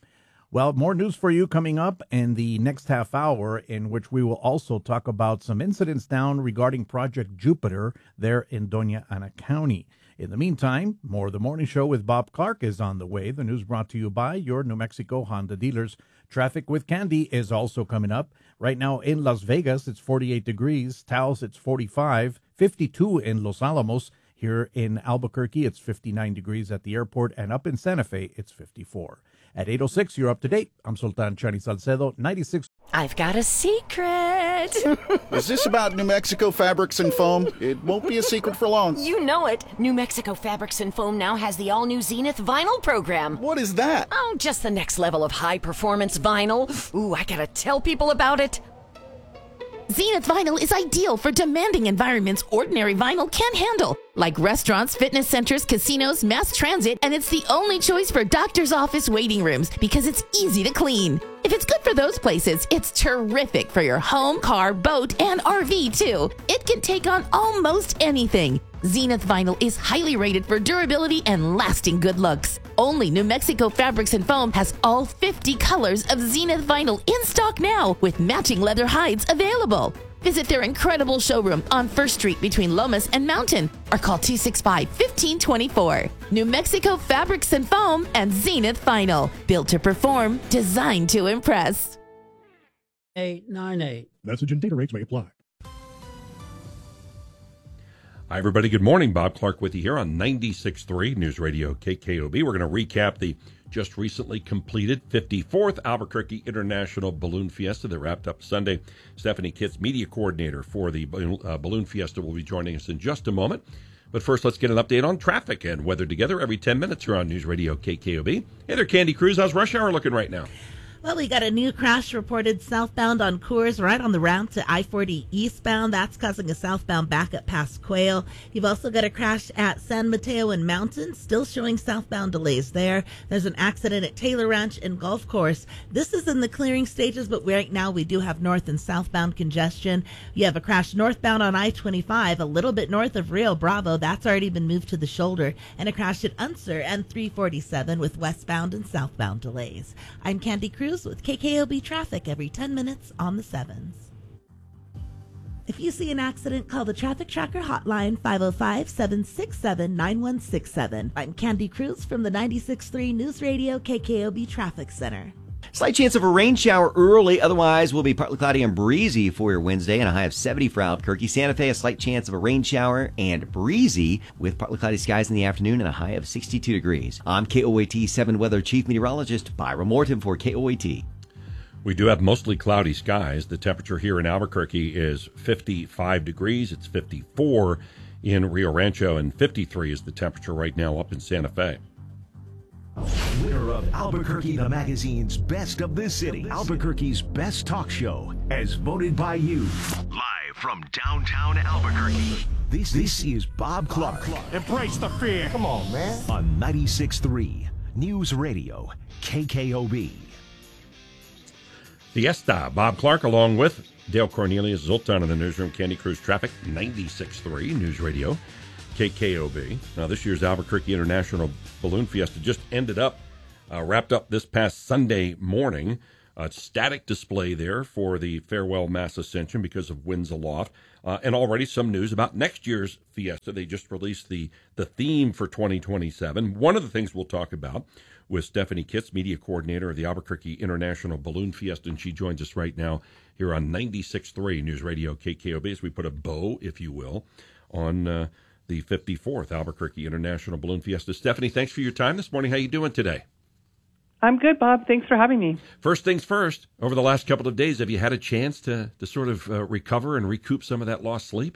Speaker 1: Well, more news for you coming up in the next half hour, in which we will also talk about some incidents down regarding Project Jupiter there in Doña Ana County. In the meantime, more of the Morning Show with Bob Clark is on the way. The news brought to you by your New Mexico Honda dealers. Traffic with Candy is also coming up. Right now in Las Vegas, it's forty-eight degrees. Taos, it's forty-five. fifty-two in Los Alamos. Here in Albuquerque, it's fifty-nine degrees at the airport. And up in Santa Fe, it's fifty-four. At eight oh six, you're up to date. I'm Sultan Chani Salcedo, ninety-six.
Speaker 7: I've got a secret.
Speaker 8: Is this about New Mexico Fabrics and Foam? It won't be a secret for long.
Speaker 7: You know it. New Mexico Fabrics and Foam now has the all-new Zenith vinyl program.
Speaker 8: What is that?
Speaker 7: Oh, just the next level of high-performance vinyl. Ooh, I gotta tell people about it. Zenith Vinyl is ideal for demanding environments ordinary vinyl can't handle, like restaurants, fitness centers, casinos, mass transit, and it's the only choice for doctor's office waiting rooms because it's easy to clean. If it's good for those places, it's terrific for your home, car, boat, and R V, too. It can take on almost anything. Zenith Vinyl is highly rated for durability and lasting good looks. Only New Mexico Fabrics and Foam has all fifty colors of Zenith Vinyl in stock now, with matching leather hides available. Visit their incredible showroom on First Street between Lomas and Mountain, or call two six five, one five two four. New Mexico Fabrics and Foam and Zenith Vinyl. Built to perform, designed to impress.
Speaker 9: eight nine eight.
Speaker 10: Message and data rates may apply.
Speaker 4: Hi, everybody. Good morning. Bob Clark with you here on ninety-six point three News Radio K K O B. We're going to recap the just recently completed fifty-fourth Albuquerque International Balloon Fiesta that wrapped up Sunday. Stephanie Kitts, media coordinator for the uh, Balloon Fiesta, will be joining us in just a moment. But first, let's get an update on traffic and weather together every ten minutes here on News Radio K K O B. Hey there, Candy Cruz. How's rush hour looking right now?
Speaker 5: Well, we got a new crash reported southbound on Coors, right on the route to I forty eastbound. That's causing a southbound backup past Quail. You've also got a crash at San Mateo and Mountain, still showing southbound delays there. There's an accident at Taylor Ranch and Golf Course. This is in the clearing stages, but right now we do have north and southbound congestion. You have a crash northbound on I twenty-five, a little bit north of Rio Bravo. That's already been moved to the shoulder. And a crash at Unser and three forty-seven with westbound and southbound delays. I'm Candy Cruz with K K O B Traffic every ten minutes on the sevens. If you see an accident, call the Traffic Tracker hotline five oh five, seven six seven, nine one six seven. I'm Candy Cruz from the ninety-six point three News Radio K K O B Traffic Center.
Speaker 6: Slight chance of a rain shower early. Otherwise, will be partly cloudy and breezy for your Wednesday and a high of seventy for Albuquerque. Santa Fe, a slight chance of a rain shower and breezy with partly cloudy skies in the afternoon and a high of sixty-two degrees. I'm K O A T seven Weather Chief Meteorologist Byron Morton for K O A T.
Speaker 4: We do have mostly cloudy skies. The temperature here in Albuquerque is fifty-five degrees. It's fifty-four in Rio Rancho, and fifty-three is the temperature right now up in Santa Fe.
Speaker 3: Winner of Albuquerque the Magazine's Best of the City, Albuquerque's Best Talk Show, as voted by you. Live from downtown Albuquerque, this, this is Bob Clark.
Speaker 10: Embrace the fear. Come on, man.
Speaker 3: On ninety-six point three News Radio, K K O B.
Speaker 4: Fiesta. Bob Clark along with Dale Cornelius, Zoltan in the newsroom, Candy Cruz Traffic, ninety-six point three News Radio, K K O B. Now, this year's Albuquerque International Balloon Fiesta just ended up, uh, wrapped up this past Sunday morning. A static display there for the farewell mass ascension because of winds aloft. Uh, and already some news about next year's Fiesta. They just released the, the theme for twenty twenty-seven. One of the things we'll talk about with Stephanie Kitts, media coordinator of the Albuquerque International Balloon Fiesta, and she joins us right now here on ninety-six point three News Radio K K O B as we put a bow, if you will, on uh, the fifty-fourth Albuquerque International Balloon Fiesta. Stephanie, thanks for your time this morning. How you doing today?
Speaker 11: I'm good, Bob. Thanks for having me.
Speaker 4: First things first, over the last couple of days, have you had a chance to, to sort of uh, recover and recoup some of that lost sleep?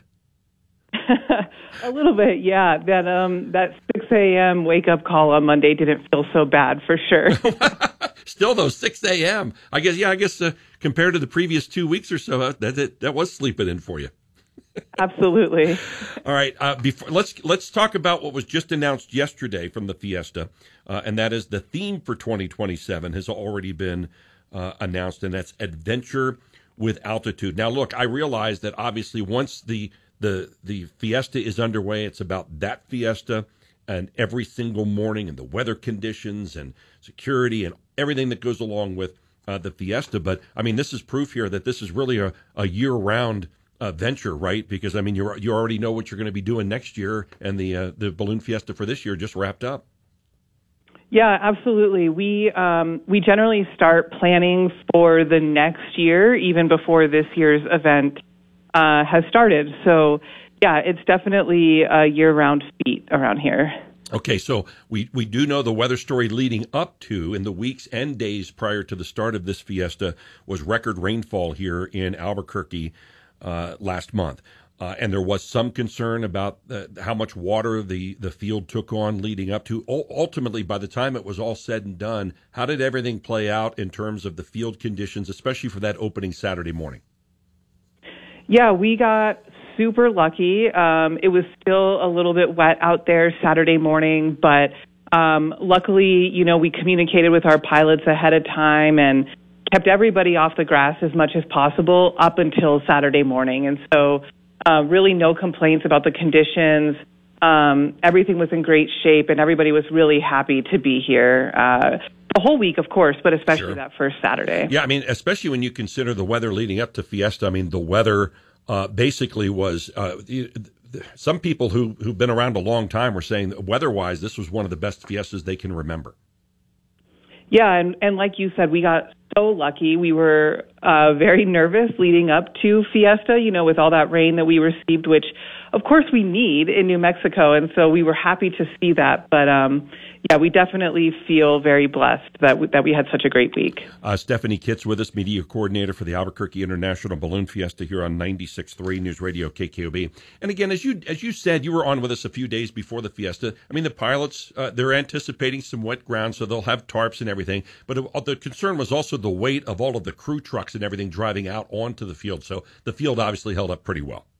Speaker 11: A little bit, yeah. That um, that six a.m. wake-up call on Monday didn't feel so bad, for sure.
Speaker 4: Still, though, six a.m. I guess, yeah, I guess uh, compared to the previous two weeks or so, uh, that, that that was sleeping in for you.
Speaker 11: Absolutely.
Speaker 4: All right. Uh, before let's let's talk about what was just announced yesterday from the Fiesta, uh, and that is the theme for twenty twenty-seven has already been uh, announced, and that's Adventure with Altitude. Now, look, I realize that obviously once the the the Fiesta is underway, it's about that Fiesta and every single morning and the weather conditions and security and everything that goes along with uh, the Fiesta. But I mean, this is proof here that this is really a, a year-round Uh, venture, right? Because I mean, you you already know what you're going to be doing next year, and the uh, the Balloon Fiesta for this year just wrapped up.
Speaker 11: Yeah, absolutely. We um, we generally start planning for the next year even before this year's event uh, has started. So, yeah, it's definitely a year-round feat around here.
Speaker 4: Okay, so we, we do know the weather story leading up to, in the weeks and days prior to the start of this Fiesta, was record rainfall here in Albuquerque Uh, last month. Uh, and there was some concern about uh, how much water the, the field took on leading up to. U- ultimately, by the time it was all said and done, how did everything play out in terms of the field conditions, especially for that opening Saturday morning?
Speaker 11: Yeah, we got super lucky. Um, it was still a little bit wet out there Saturday morning, but um, luckily, you know, we communicated with our pilots ahead of time and kept everybody off the grass as much as possible up until Saturday morning. And so uh, really no complaints about the conditions. Um, everything was in great shape, and everybody was really happy to be here. Uh, the whole week, of course, but especially
Speaker 4: Sure.
Speaker 11: that first Saturday.
Speaker 4: Yeah, I mean, especially when you consider the weather leading up to Fiesta. I mean, the weather uh, basically was uh, – some people who, who've been around a long time were saying that weather-wise, this was one of the best Fiestas they can remember.
Speaker 11: Yeah, and, and like you said, we got so lucky. We were uh, very nervous leading up to Fiesta, you know, with all that rain that we received, which, of course, we need in New Mexico. And so we were happy to see that. But, um, yeah, we definitely feel very blessed that we, that we had such a great week.
Speaker 4: Uh, Stephanie Kitts with us, media coordinator for the Albuquerque International Balloon Fiesta here on ninety-six point three News Radio K K O B. And again, as you as you said, you were on with us a few days before the Fiesta. I mean, the pilots, uh, they're anticipating some wet ground, so they'll have tarps and everything. But it, the concern was also the weight of all of the crew trucks and everything driving out onto the field. So the field obviously held up pretty well.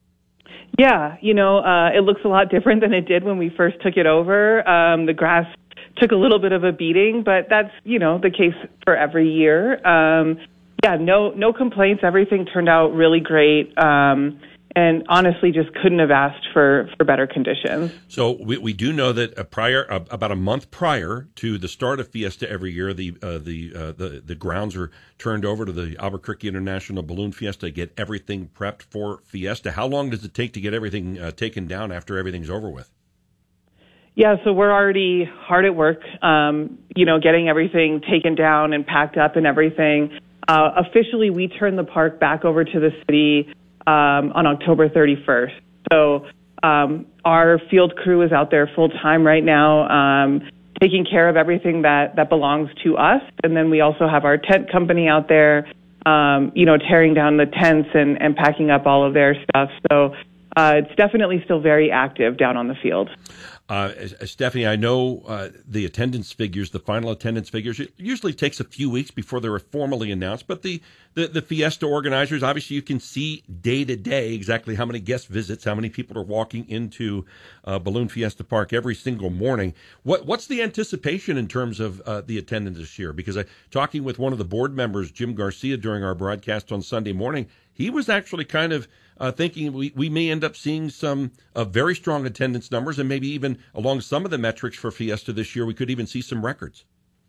Speaker 11: Yeah, you know, uh, it looks a lot different than it did when we first took it over. Um, the grass took a little bit of a beating, but that's, you know, the case for every year. Um, yeah, no no complaints. Everything turned out really great. Um, and honestly, just couldn't have asked for, for better conditions.
Speaker 4: So we, we do know that a prior uh, about a month prior to the start of Fiesta every year, the uh, the, uh, the the grounds are turned over to the Albuquerque International Balloon Fiesta to get everything prepped for Fiesta. How long does it take to get everything uh, taken down after everything's over with?
Speaker 11: Yeah, so we're already hard at work, um, you know, getting everything taken down and packed up and everything. Uh, officially, we turned the park back over to the city um, on October thirty-first. So um, our field crew is out there full time right now, um, taking care of everything that, that belongs to us. And then we also have our tent company out there, um, you know, tearing down the tents and, and packing up all of their stuff. So uh, it's definitely still very active down on the field.
Speaker 4: Uh, Stephanie, I know uh, the attendance figures, the final attendance figures, it usually takes a few weeks before they're formally announced. But the, the, the Fiesta organizers, obviously you can see day to day exactly how many guest visits, how many people are walking into uh, Balloon Fiesta Park every single morning. What What's the anticipation in terms of uh, the attendance this year? Because I talking with one of the board members, Jim Garcia, during our broadcast on Sunday morning, he was actually kind of Uh, thinking we, we may end up seeing some uh, very strong attendance numbers, and maybe even along some of the metrics for Fiesta this year, we could even see some records.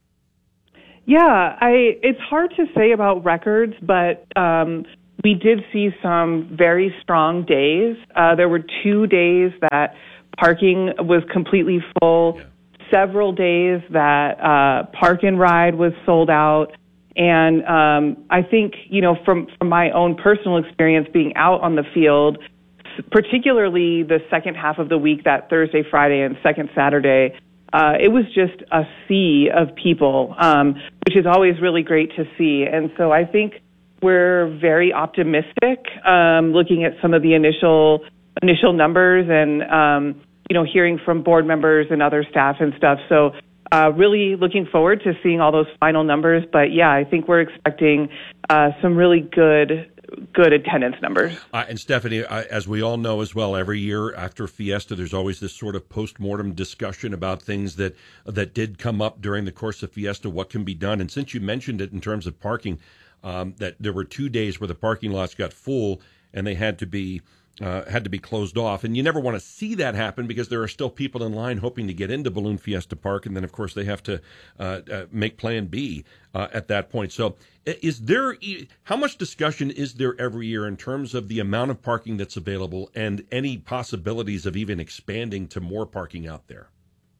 Speaker 11: Yeah, I it's hard to say about records, but um, we did see some very strong days. Uh, there were two days that parking was completely full, yeah. Several days that uh, park and ride was sold out. And um, I think, you know, from, from my own personal experience being out on the field, particularly the second half of the week, that Thursday, Friday, and second Saturday, uh, it was just a sea of people, um, which is always really great to see. And so I think we're very optimistic um, looking at some of the initial initial numbers and, um, you know, hearing from board members and other staff and stuff. So Uh, really looking forward to seeing all those final numbers. But, yeah, I think we're expecting uh, some really good good attendance numbers.
Speaker 4: Uh, and, Stephanie, uh, as we all know as well, every year after Fiesta, there's always this sort of post-mortem discussion about things that that did come up during the course of Fiesta, what can be done. And since you mentioned it in terms of parking, um, that there were two days where the parking lots got full and they had to be Uh, had to be closed off. And you never want to see that happen because there are still people in line hoping to get into Balloon Fiesta Park. And then, of course, they have to uh, uh, make Plan B uh, at that point. So is there, how much discussion is there every year in terms of the amount of parking that's available and any possibilities of even expanding to more parking out there?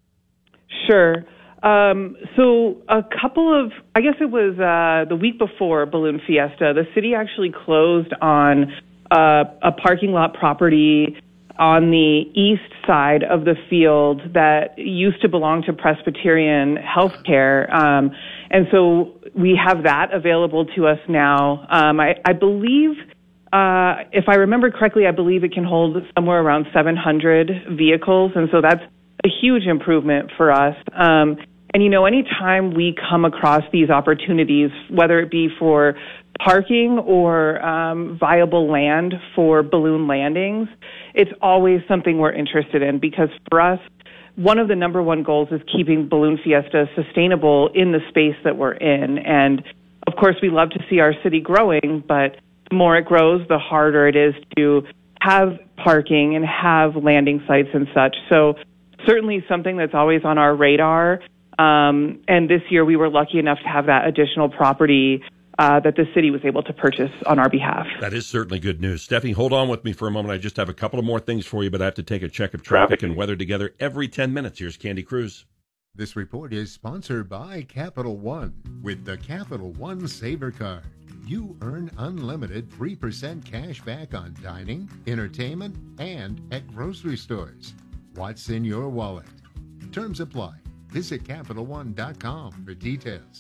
Speaker 11: Sure. Um, so a couple of, I guess it was uh, the week before Balloon Fiesta, the city actually closed on Uh, a parking lot property on the east side of the field that used to belong to Presbyterian Healthcare. Um, and so we have that available to us now. Um, I, I believe, uh, if I remember correctly, I believe it can hold somewhere around seven hundred vehicles. And so that's a huge improvement for us. Um, and, you know, anytime we come across these opportunities, whether it be for parking or um, viable land for balloon landings, it's always something we're interested in because for us, one of the number one goals is keeping Balloon Fiesta sustainable in the space that we're in. And, of course, we love to see our city growing, but the more it grows, the harder it is to have parking and have landing sites and such. So certainly something that's always on our radar. Um, and this year we were lucky enough to have that additional property Uh, that the city was able to purchase on our behalf.
Speaker 4: That is certainly good news. Stephanie, hold on with me for a moment. I just have a couple of more things for you, but I have to take a check of traffic and weather together every ten minutes. Here's Candy Cruz.
Speaker 12: This report is sponsored by Capital One. With the Capital One Saver Card, you earn unlimited three percent cash back on dining, entertainment, and at grocery stores. What's in your wallet? Terms apply. Visit Capital One dot com for details.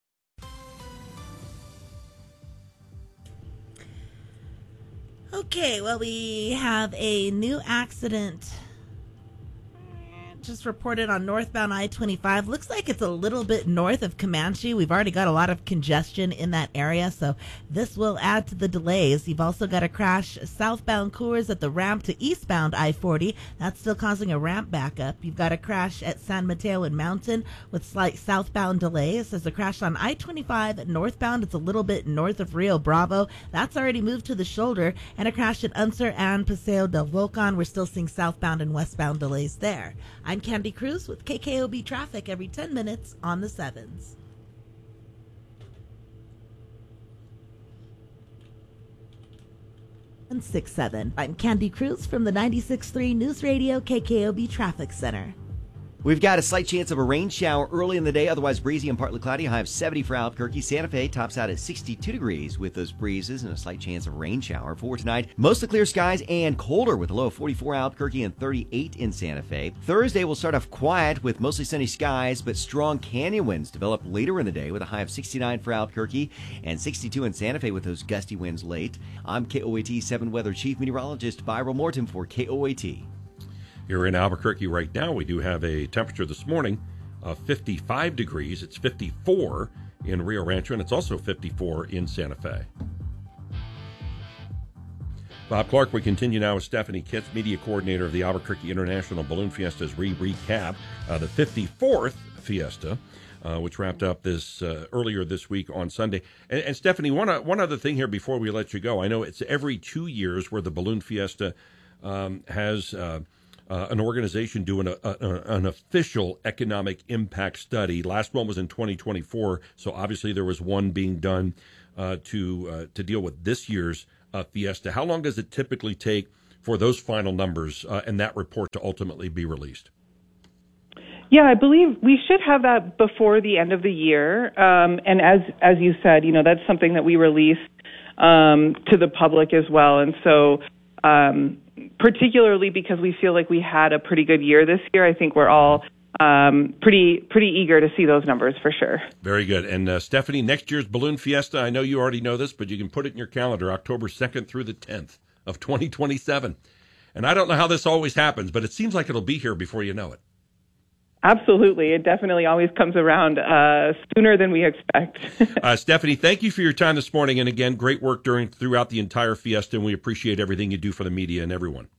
Speaker 5: Okay, well, we have a new accident just reported on northbound I twenty-five. Looks like it's a little bit north of Comanche. We've already got a lot of congestion in that area, so this will add to the delays. You've also got a crash southbound Coors at the ramp to eastbound I forty. That's still causing a ramp backup. You've got a crash at San Mateo and Mountain with slight southbound delays. There's a crash on I twenty-five northbound. It's a little bit north of Rio Bravo. That's already moved to the shoulder. And a crash at Unser and Paseo del Volcan. We're still seeing southbound and westbound delays there. I'm Candy Cruz with K K O B traffic every ten minutes on the sevens. And six seven. I'm Candy Cruz from the ninety-six point three News Radio K K O B Traffic Center.
Speaker 6: We've got a slight chance of a rain shower early in the day, otherwise breezy and partly cloudy. High of seventy for Albuquerque. Santa Fe tops out at sixty-two degrees with those breezes and a slight chance of rain shower. For tonight, mostly clear skies and colder with a low of forty-four Albuquerque and thirty-eight in Santa Fe. Thursday will start off quiet with mostly sunny skies, but strong canyon winds develop later in the day with a high of sixty-nine for Albuquerque and sixty-two in Santa Fe with those gusty winds late. I'm K O A T seven Weather Chief Meteorologist Byron Morton for K O A T.
Speaker 4: Here in Albuquerque right now, we do have a temperature this morning of fifty-five degrees. It's fifty-four in Rio Rancho, and it's also fifty-four in Santa Fe. Bob Clark, we continue now with Stephanie Kitts, media coordinator of the Albuquerque International Balloon Fiesta, as we recap uh, the fifty-fourth Fiesta, uh, which wrapped up this uh, earlier this week on Sunday. And, and Stephanie, one, uh, one other thing here before we let you go. I know it's every two years where the Balloon Fiesta um, has... Uh, Uh, an organization doing a, a, an official economic impact study. Last one was in twenty twenty-four, so obviously there was one being done uh, to uh, to deal with this year's uh, Fiesta. How long does it typically take for those final numbers uh, and that report to ultimately be released?
Speaker 11: Yeah, I believe we should have that before the end of the year. Um, and as as you said, you know, that's something that we release um, to the public as well. And so um, particularly because we feel like we had a pretty good year this year, I think we're all um, pretty pretty eager to see those numbers for sure.
Speaker 4: Very good. And uh, Stephanie, next year's Balloon Fiesta, I know you already know this, but you can put it in your calendar, October second through the tenth of twenty twenty-seven. And I don't know how this always happens, but it seems like it'll be here before you know it.
Speaker 11: Absolutely. It definitely always comes around uh, sooner than we expect.
Speaker 4: uh, Stephanie, thank you for your time this morning. And again, great work during throughout the entire Fiesta, and we appreciate everything you do for the media and everyone.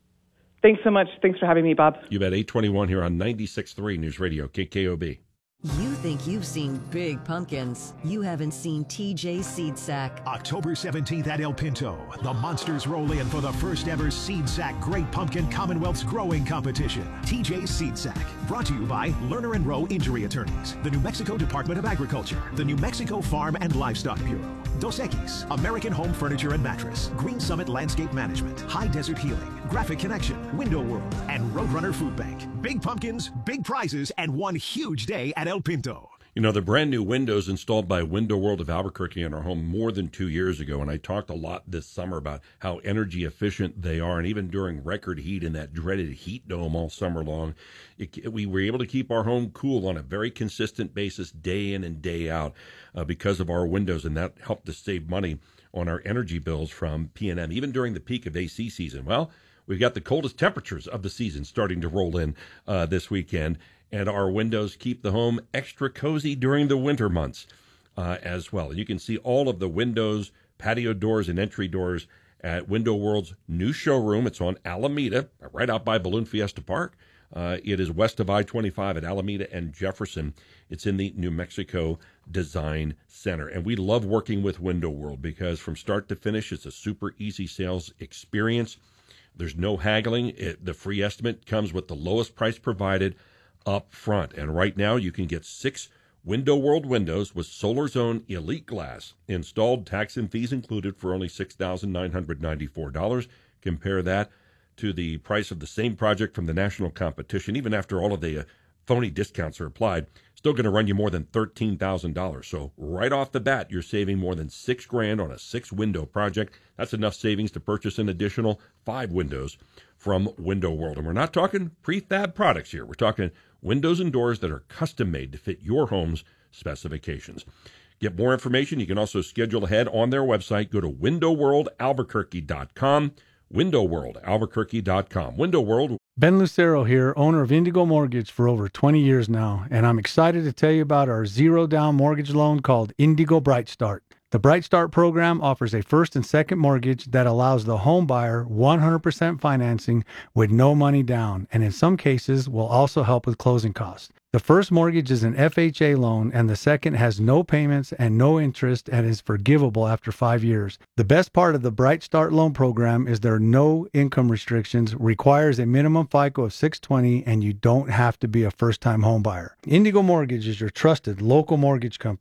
Speaker 11: Thanks so much. Thanks for having me, Bob.
Speaker 4: You bet. eight twenty-one here on ninety-six point three News Radio, K K O B.
Speaker 13: You think you've seen big pumpkins. You haven't seen T J Seed Sack.
Speaker 3: October seventeenth at El Pinto, the Monsters roll in for the first ever Seed Sack Great Pumpkin Commonwealth's Growing Competition. T J Seed Sack, brought to you by Lerner and Rowe Injury Attorneys, the New Mexico Department of Agriculture, the New Mexico Farm and Livestock Bureau, Dos Equis, American Home Furniture and Mattress, Green Summit Landscape Management, High Desert Healing, Graphic Connection, Window World, and Roadrunner Food Bank. Big pumpkins, big prizes, and one huge day at El Pinto.
Speaker 4: You know, the brand new windows installed by Window World of Albuquerque in our home more than two years ago, and I talked a lot this summer about how energy efficient they are, and even during record heat in that dreaded heat dome all summer long, it, we were able to keep our home cool on a very consistent basis day in and day out uh, because of our windows, and that helped us save money on our energy bills from P and M, even during the peak of A C season. Well, we've got the coldest temperatures of the season starting to roll in uh, this weekend, and our windows keep the home extra cozy during the winter months uh, as well. You can see all of the windows, patio doors, and entry doors at Window World's new showroom. It's on Alameda, right out by Balloon Fiesta Park. Uh, it is west of I twenty-five at Alameda and Jefferson. It's in the New Mexico Design Center. And we love working with Window World because from start to finish, it's a super easy sales experience. There's no haggling. It, the free estimate comes with the lowest price provided up front. And right now you can get six Window World windows with Solar Zone Elite Glass installed, tax and fees included, for only six thousand nine hundred ninety-four dollars. Compare that to the price of the same project from the national competition. Even after all of the uh, phony discounts are applied, still going to run you more than thirteen thousand dollars. So right off the bat, you're saving more than six grand on a six window project. That's enough savings to purchase an additional five windows from Window World. And we're not talking prefab products here. We're talking windows and doors that are custom made to fit your home's specifications. Get more information. You can also schedule ahead on their website. Go to window world albuquerque dot com. window world albuquerque dot com. Window World.
Speaker 15: Ben Lucero here, owner of Indigo Mortgage for over twenty years now, and I'm excited to tell you about our zero-down mortgage loan called Indigo Bright Start. The Bright Start program offers a first and second mortgage that allows the home buyer one hundred percent financing with no money down, and in some cases will also help with closing costs. The first mortgage is an F H A loan, and the second has no payments and no interest and is forgivable after five years. The best part of the Bright Start loan program is there are no income restrictions, requires a minimum FICO of six twenty, and you don't have to be a first-time home buyer. Indigo Mortgage is your trusted local mortgage company.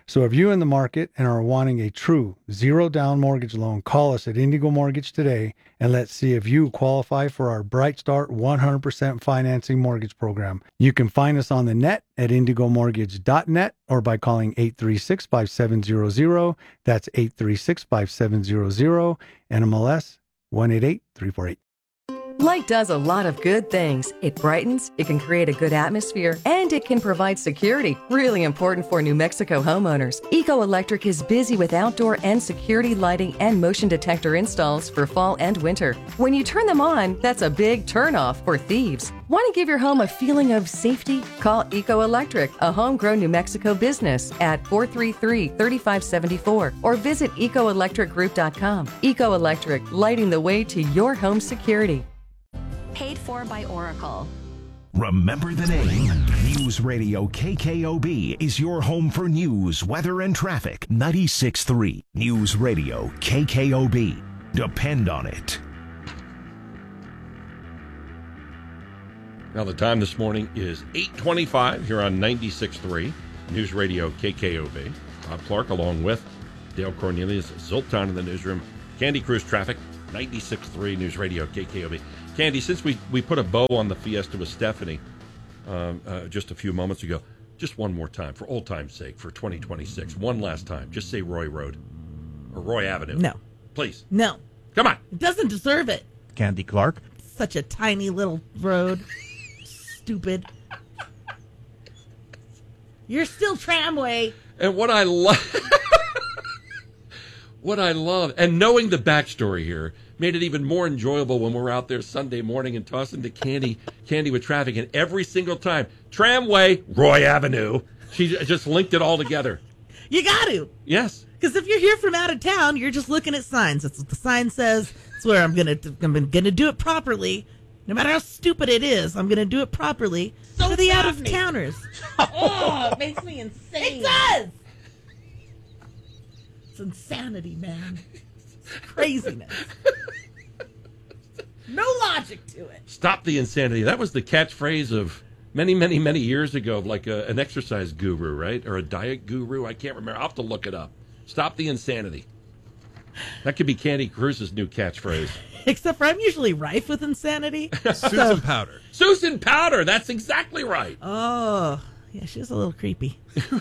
Speaker 15: So if you're in the market and are wanting a true zero-down mortgage loan, call us at Indigo Mortgage today, and let's see if you qualify for our Bright Start one hundred percent financing mortgage program. You can find us on the net at indigo mortgage dot net or by calling eight three six, five seven zero zero. That's eight three six, five seven zero zero, N M L S one eight eight three four eight.
Speaker 2: Light does a lot of good things. It brightens, it can create a good atmosphere, and it can provide security. Really important for New Mexico homeowners. Eco Electric is busy with outdoor and security lighting and motion detector installs for fall and winter. When you turn them on, that's a big turnoff for thieves. Want to give your home a feeling of safety? Call Eco Electric, a homegrown New Mexico business, at four three three, three five seven four or visit eco electric group dot com. Eco Electric, lighting the way to your home security.
Speaker 14: Paid for by Oracle.
Speaker 3: Remember the name. News Radio K K O B is your home for news, weather, and traffic. ninety-six point three News Radio K K O B. Depend on it.
Speaker 4: Now the time this morning is eight twenty-five here on ninety-six point three News Radio K K O B. Bob Clark along with Dale Cornelius, Zoltan in the newsroom. Candy Cruz Traffic, ninety-six point three News Radio K K O B. Candy, since we, we put a bow on the Fiesta with Stephanie um, uh, just a few moments ago, just one more time, for old time's sake, for twenty twenty-six, one last time, just say Roy Road or Roy Avenue.
Speaker 5: No.
Speaker 4: Please.
Speaker 5: No.
Speaker 4: Come on.
Speaker 5: It doesn't deserve it.
Speaker 1: Candy Clark.
Speaker 5: Such a tiny little road. Stupid. You're still tramway.
Speaker 4: And what I love, what I love, and knowing the backstory here, made it even more enjoyable when we're out there Sunday morning and tossing to Candy, Candy with traffic. And every single time, tramway, Roy Avenue, she just linked it all together.
Speaker 5: You got to.
Speaker 4: Yes.
Speaker 5: Because if you're here from out of town, you're just looking at signs. That's what the sign says. It's where I'm gonna I'm gonna do it properly. No matter how stupid it is, I'm gonna do it properly So for the out of daphne. towners.
Speaker 16: Oh, it makes me insane.
Speaker 5: It does. It's insanity, man. It's craziness. No logic to it.
Speaker 4: Stop the insanity. That was the catchphrase of many, many, many years ago, of like a, an exercise guru, right? Or a diet guru. I can't remember. I'll have to look it up. Stop the insanity. That could be Candy Cruz's new catchphrase.
Speaker 5: Except for I'm usually rife with insanity.
Speaker 4: Susan Powder. Susan Powder. That's exactly right.
Speaker 5: Oh, yeah, she's a little creepy.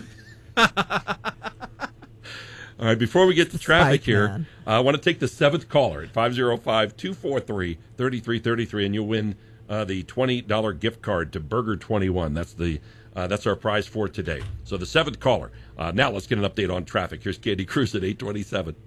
Speaker 4: All right, before we get to traffic
Speaker 5: Spike
Speaker 4: here,
Speaker 5: man.
Speaker 4: uh, I want to take the seventh caller at five oh five, two four three, three three three three, and you'll win uh, the twenty dollars gift card to Burger twenty-one. That's the uh, that's our prize for today. So the seventh caller. Uh, now let's get an update on traffic. Here's Candy Cruz at eight twenty-seven.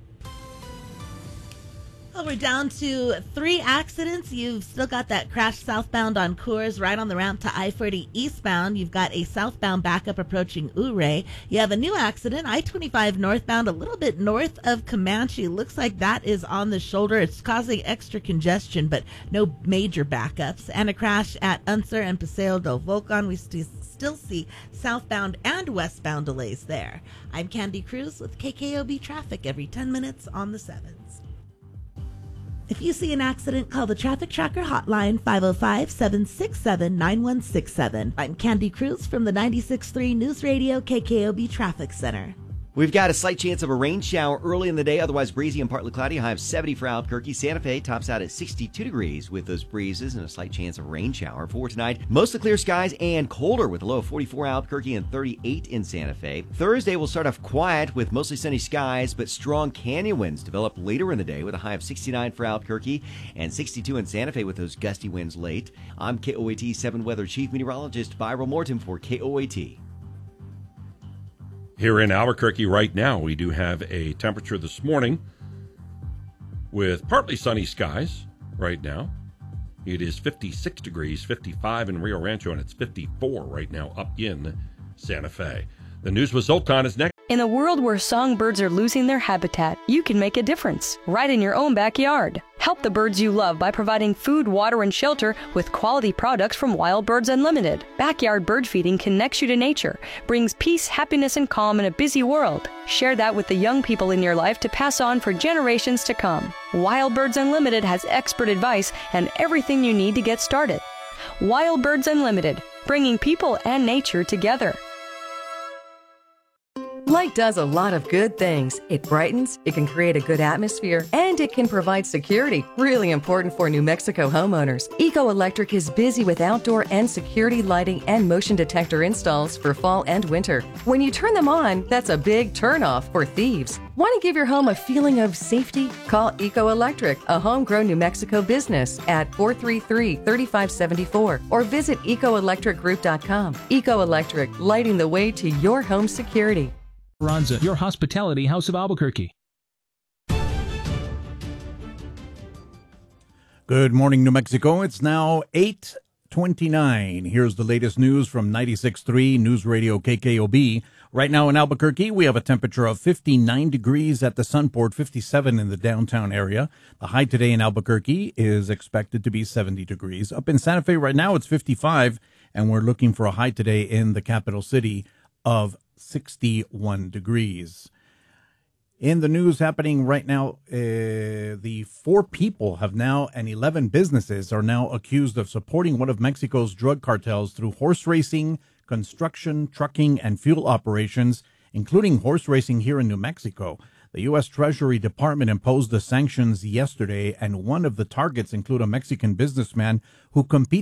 Speaker 5: Well, we're down to three accidents. You've still got that crash southbound on Coors right on the ramp to I forty eastbound. You've got a southbound backup approaching Ouray. You have a new accident, I twenty-five northbound, a little bit north of Comanche. Looks like that is on the shoulder. It's causing extra congestion, but no major backups. And a crash at Unser and Paseo del Volcan. We st- still see southbound and westbound delays there. I'm Candy Cruz with K K O B Traffic every ten minutes on the sevens. If you see an accident, call the Traffic Tracker hotline, five oh five, seven six seven, nine one six seven. I'm Candy Cruz from the ninety-six point three News Radio K K O B Traffic Center.
Speaker 6: We've got a slight chance of a rain shower early in the day, otherwise breezy and partly cloudy. High of seventy for Albuquerque. Santa Fe tops out at sixty-two degrees with those breezes and a slight chance of a rain shower. For tonight, mostly clear skies and colder with a low of forty-four Albuquerque and thirty-eight in Santa Fe. Thursday will start off quiet with mostly sunny skies, but strong canyon winds develop later in the day with a high of sixty-nine for Albuquerque and sixty-two in Santa Fe with those gusty winds late. I'm K O A T seven Weather Chief Meteorologist Byron Morton for K O A T.
Speaker 4: Here in Albuquerque right now, we do have a temperature this morning with partly sunny skies right now. It is fifty-six degrees, fifty-five in Rio Rancho, and it's fifty-four right now up in Santa Fe. The news with Zoltan is next.
Speaker 17: In a world where songbirds are losing their habitat, you can make a difference right in your own backyard. Help the birds you love by providing food, water, and shelter with quality products from Wild Birds Unlimited. Backyard bird feeding connects you to nature, brings peace, happiness, and calm in a busy world. Share that with the young people in your life to pass on for generations to come. Wild Birds Unlimited has expert advice and everything you need to get started. Wild Birds Unlimited, bringing people and nature together.
Speaker 2: Light does a lot of good things. It brightens, it can create a good atmosphere, and it can provide security. Really important for New Mexico homeowners. Eco Electric is busy with outdoor and security lighting and motion detector installs for fall and winter. When you turn them on, that's a big turnoff for thieves. Want to give your home a feeling of safety? Call Eco Electric, a homegrown New Mexico business, at four three three, three five seven four or visit eco electric group dot com. Eco Electric, lighting the way to your home security.
Speaker 18: Ronza, your hospitality house of Albuquerque.
Speaker 1: Good morning, New Mexico. It's now eight twenty-nine. Here's the latest news from ninety-six point three News Radio K K O B. Right now in Albuquerque, we have a temperature of fifty-nine degrees at the Sunport, fifty-seven in the downtown area. The high today in Albuquerque is expected to be seventy degrees. Up in Santa Fe right now, it's fifty-five, and we're looking for a high today in the capital city of sixty-one degrees. In the news happening right now, uh, the four people have now, and eleven businesses are now accused of supporting one of Mexico's drug cartels through horse racing, construction, trucking, and fuel operations, including horse racing here in New Mexico. The U S Treasury Department imposed the sanctions yesterday, and one of the targets include a Mexican businessman who competes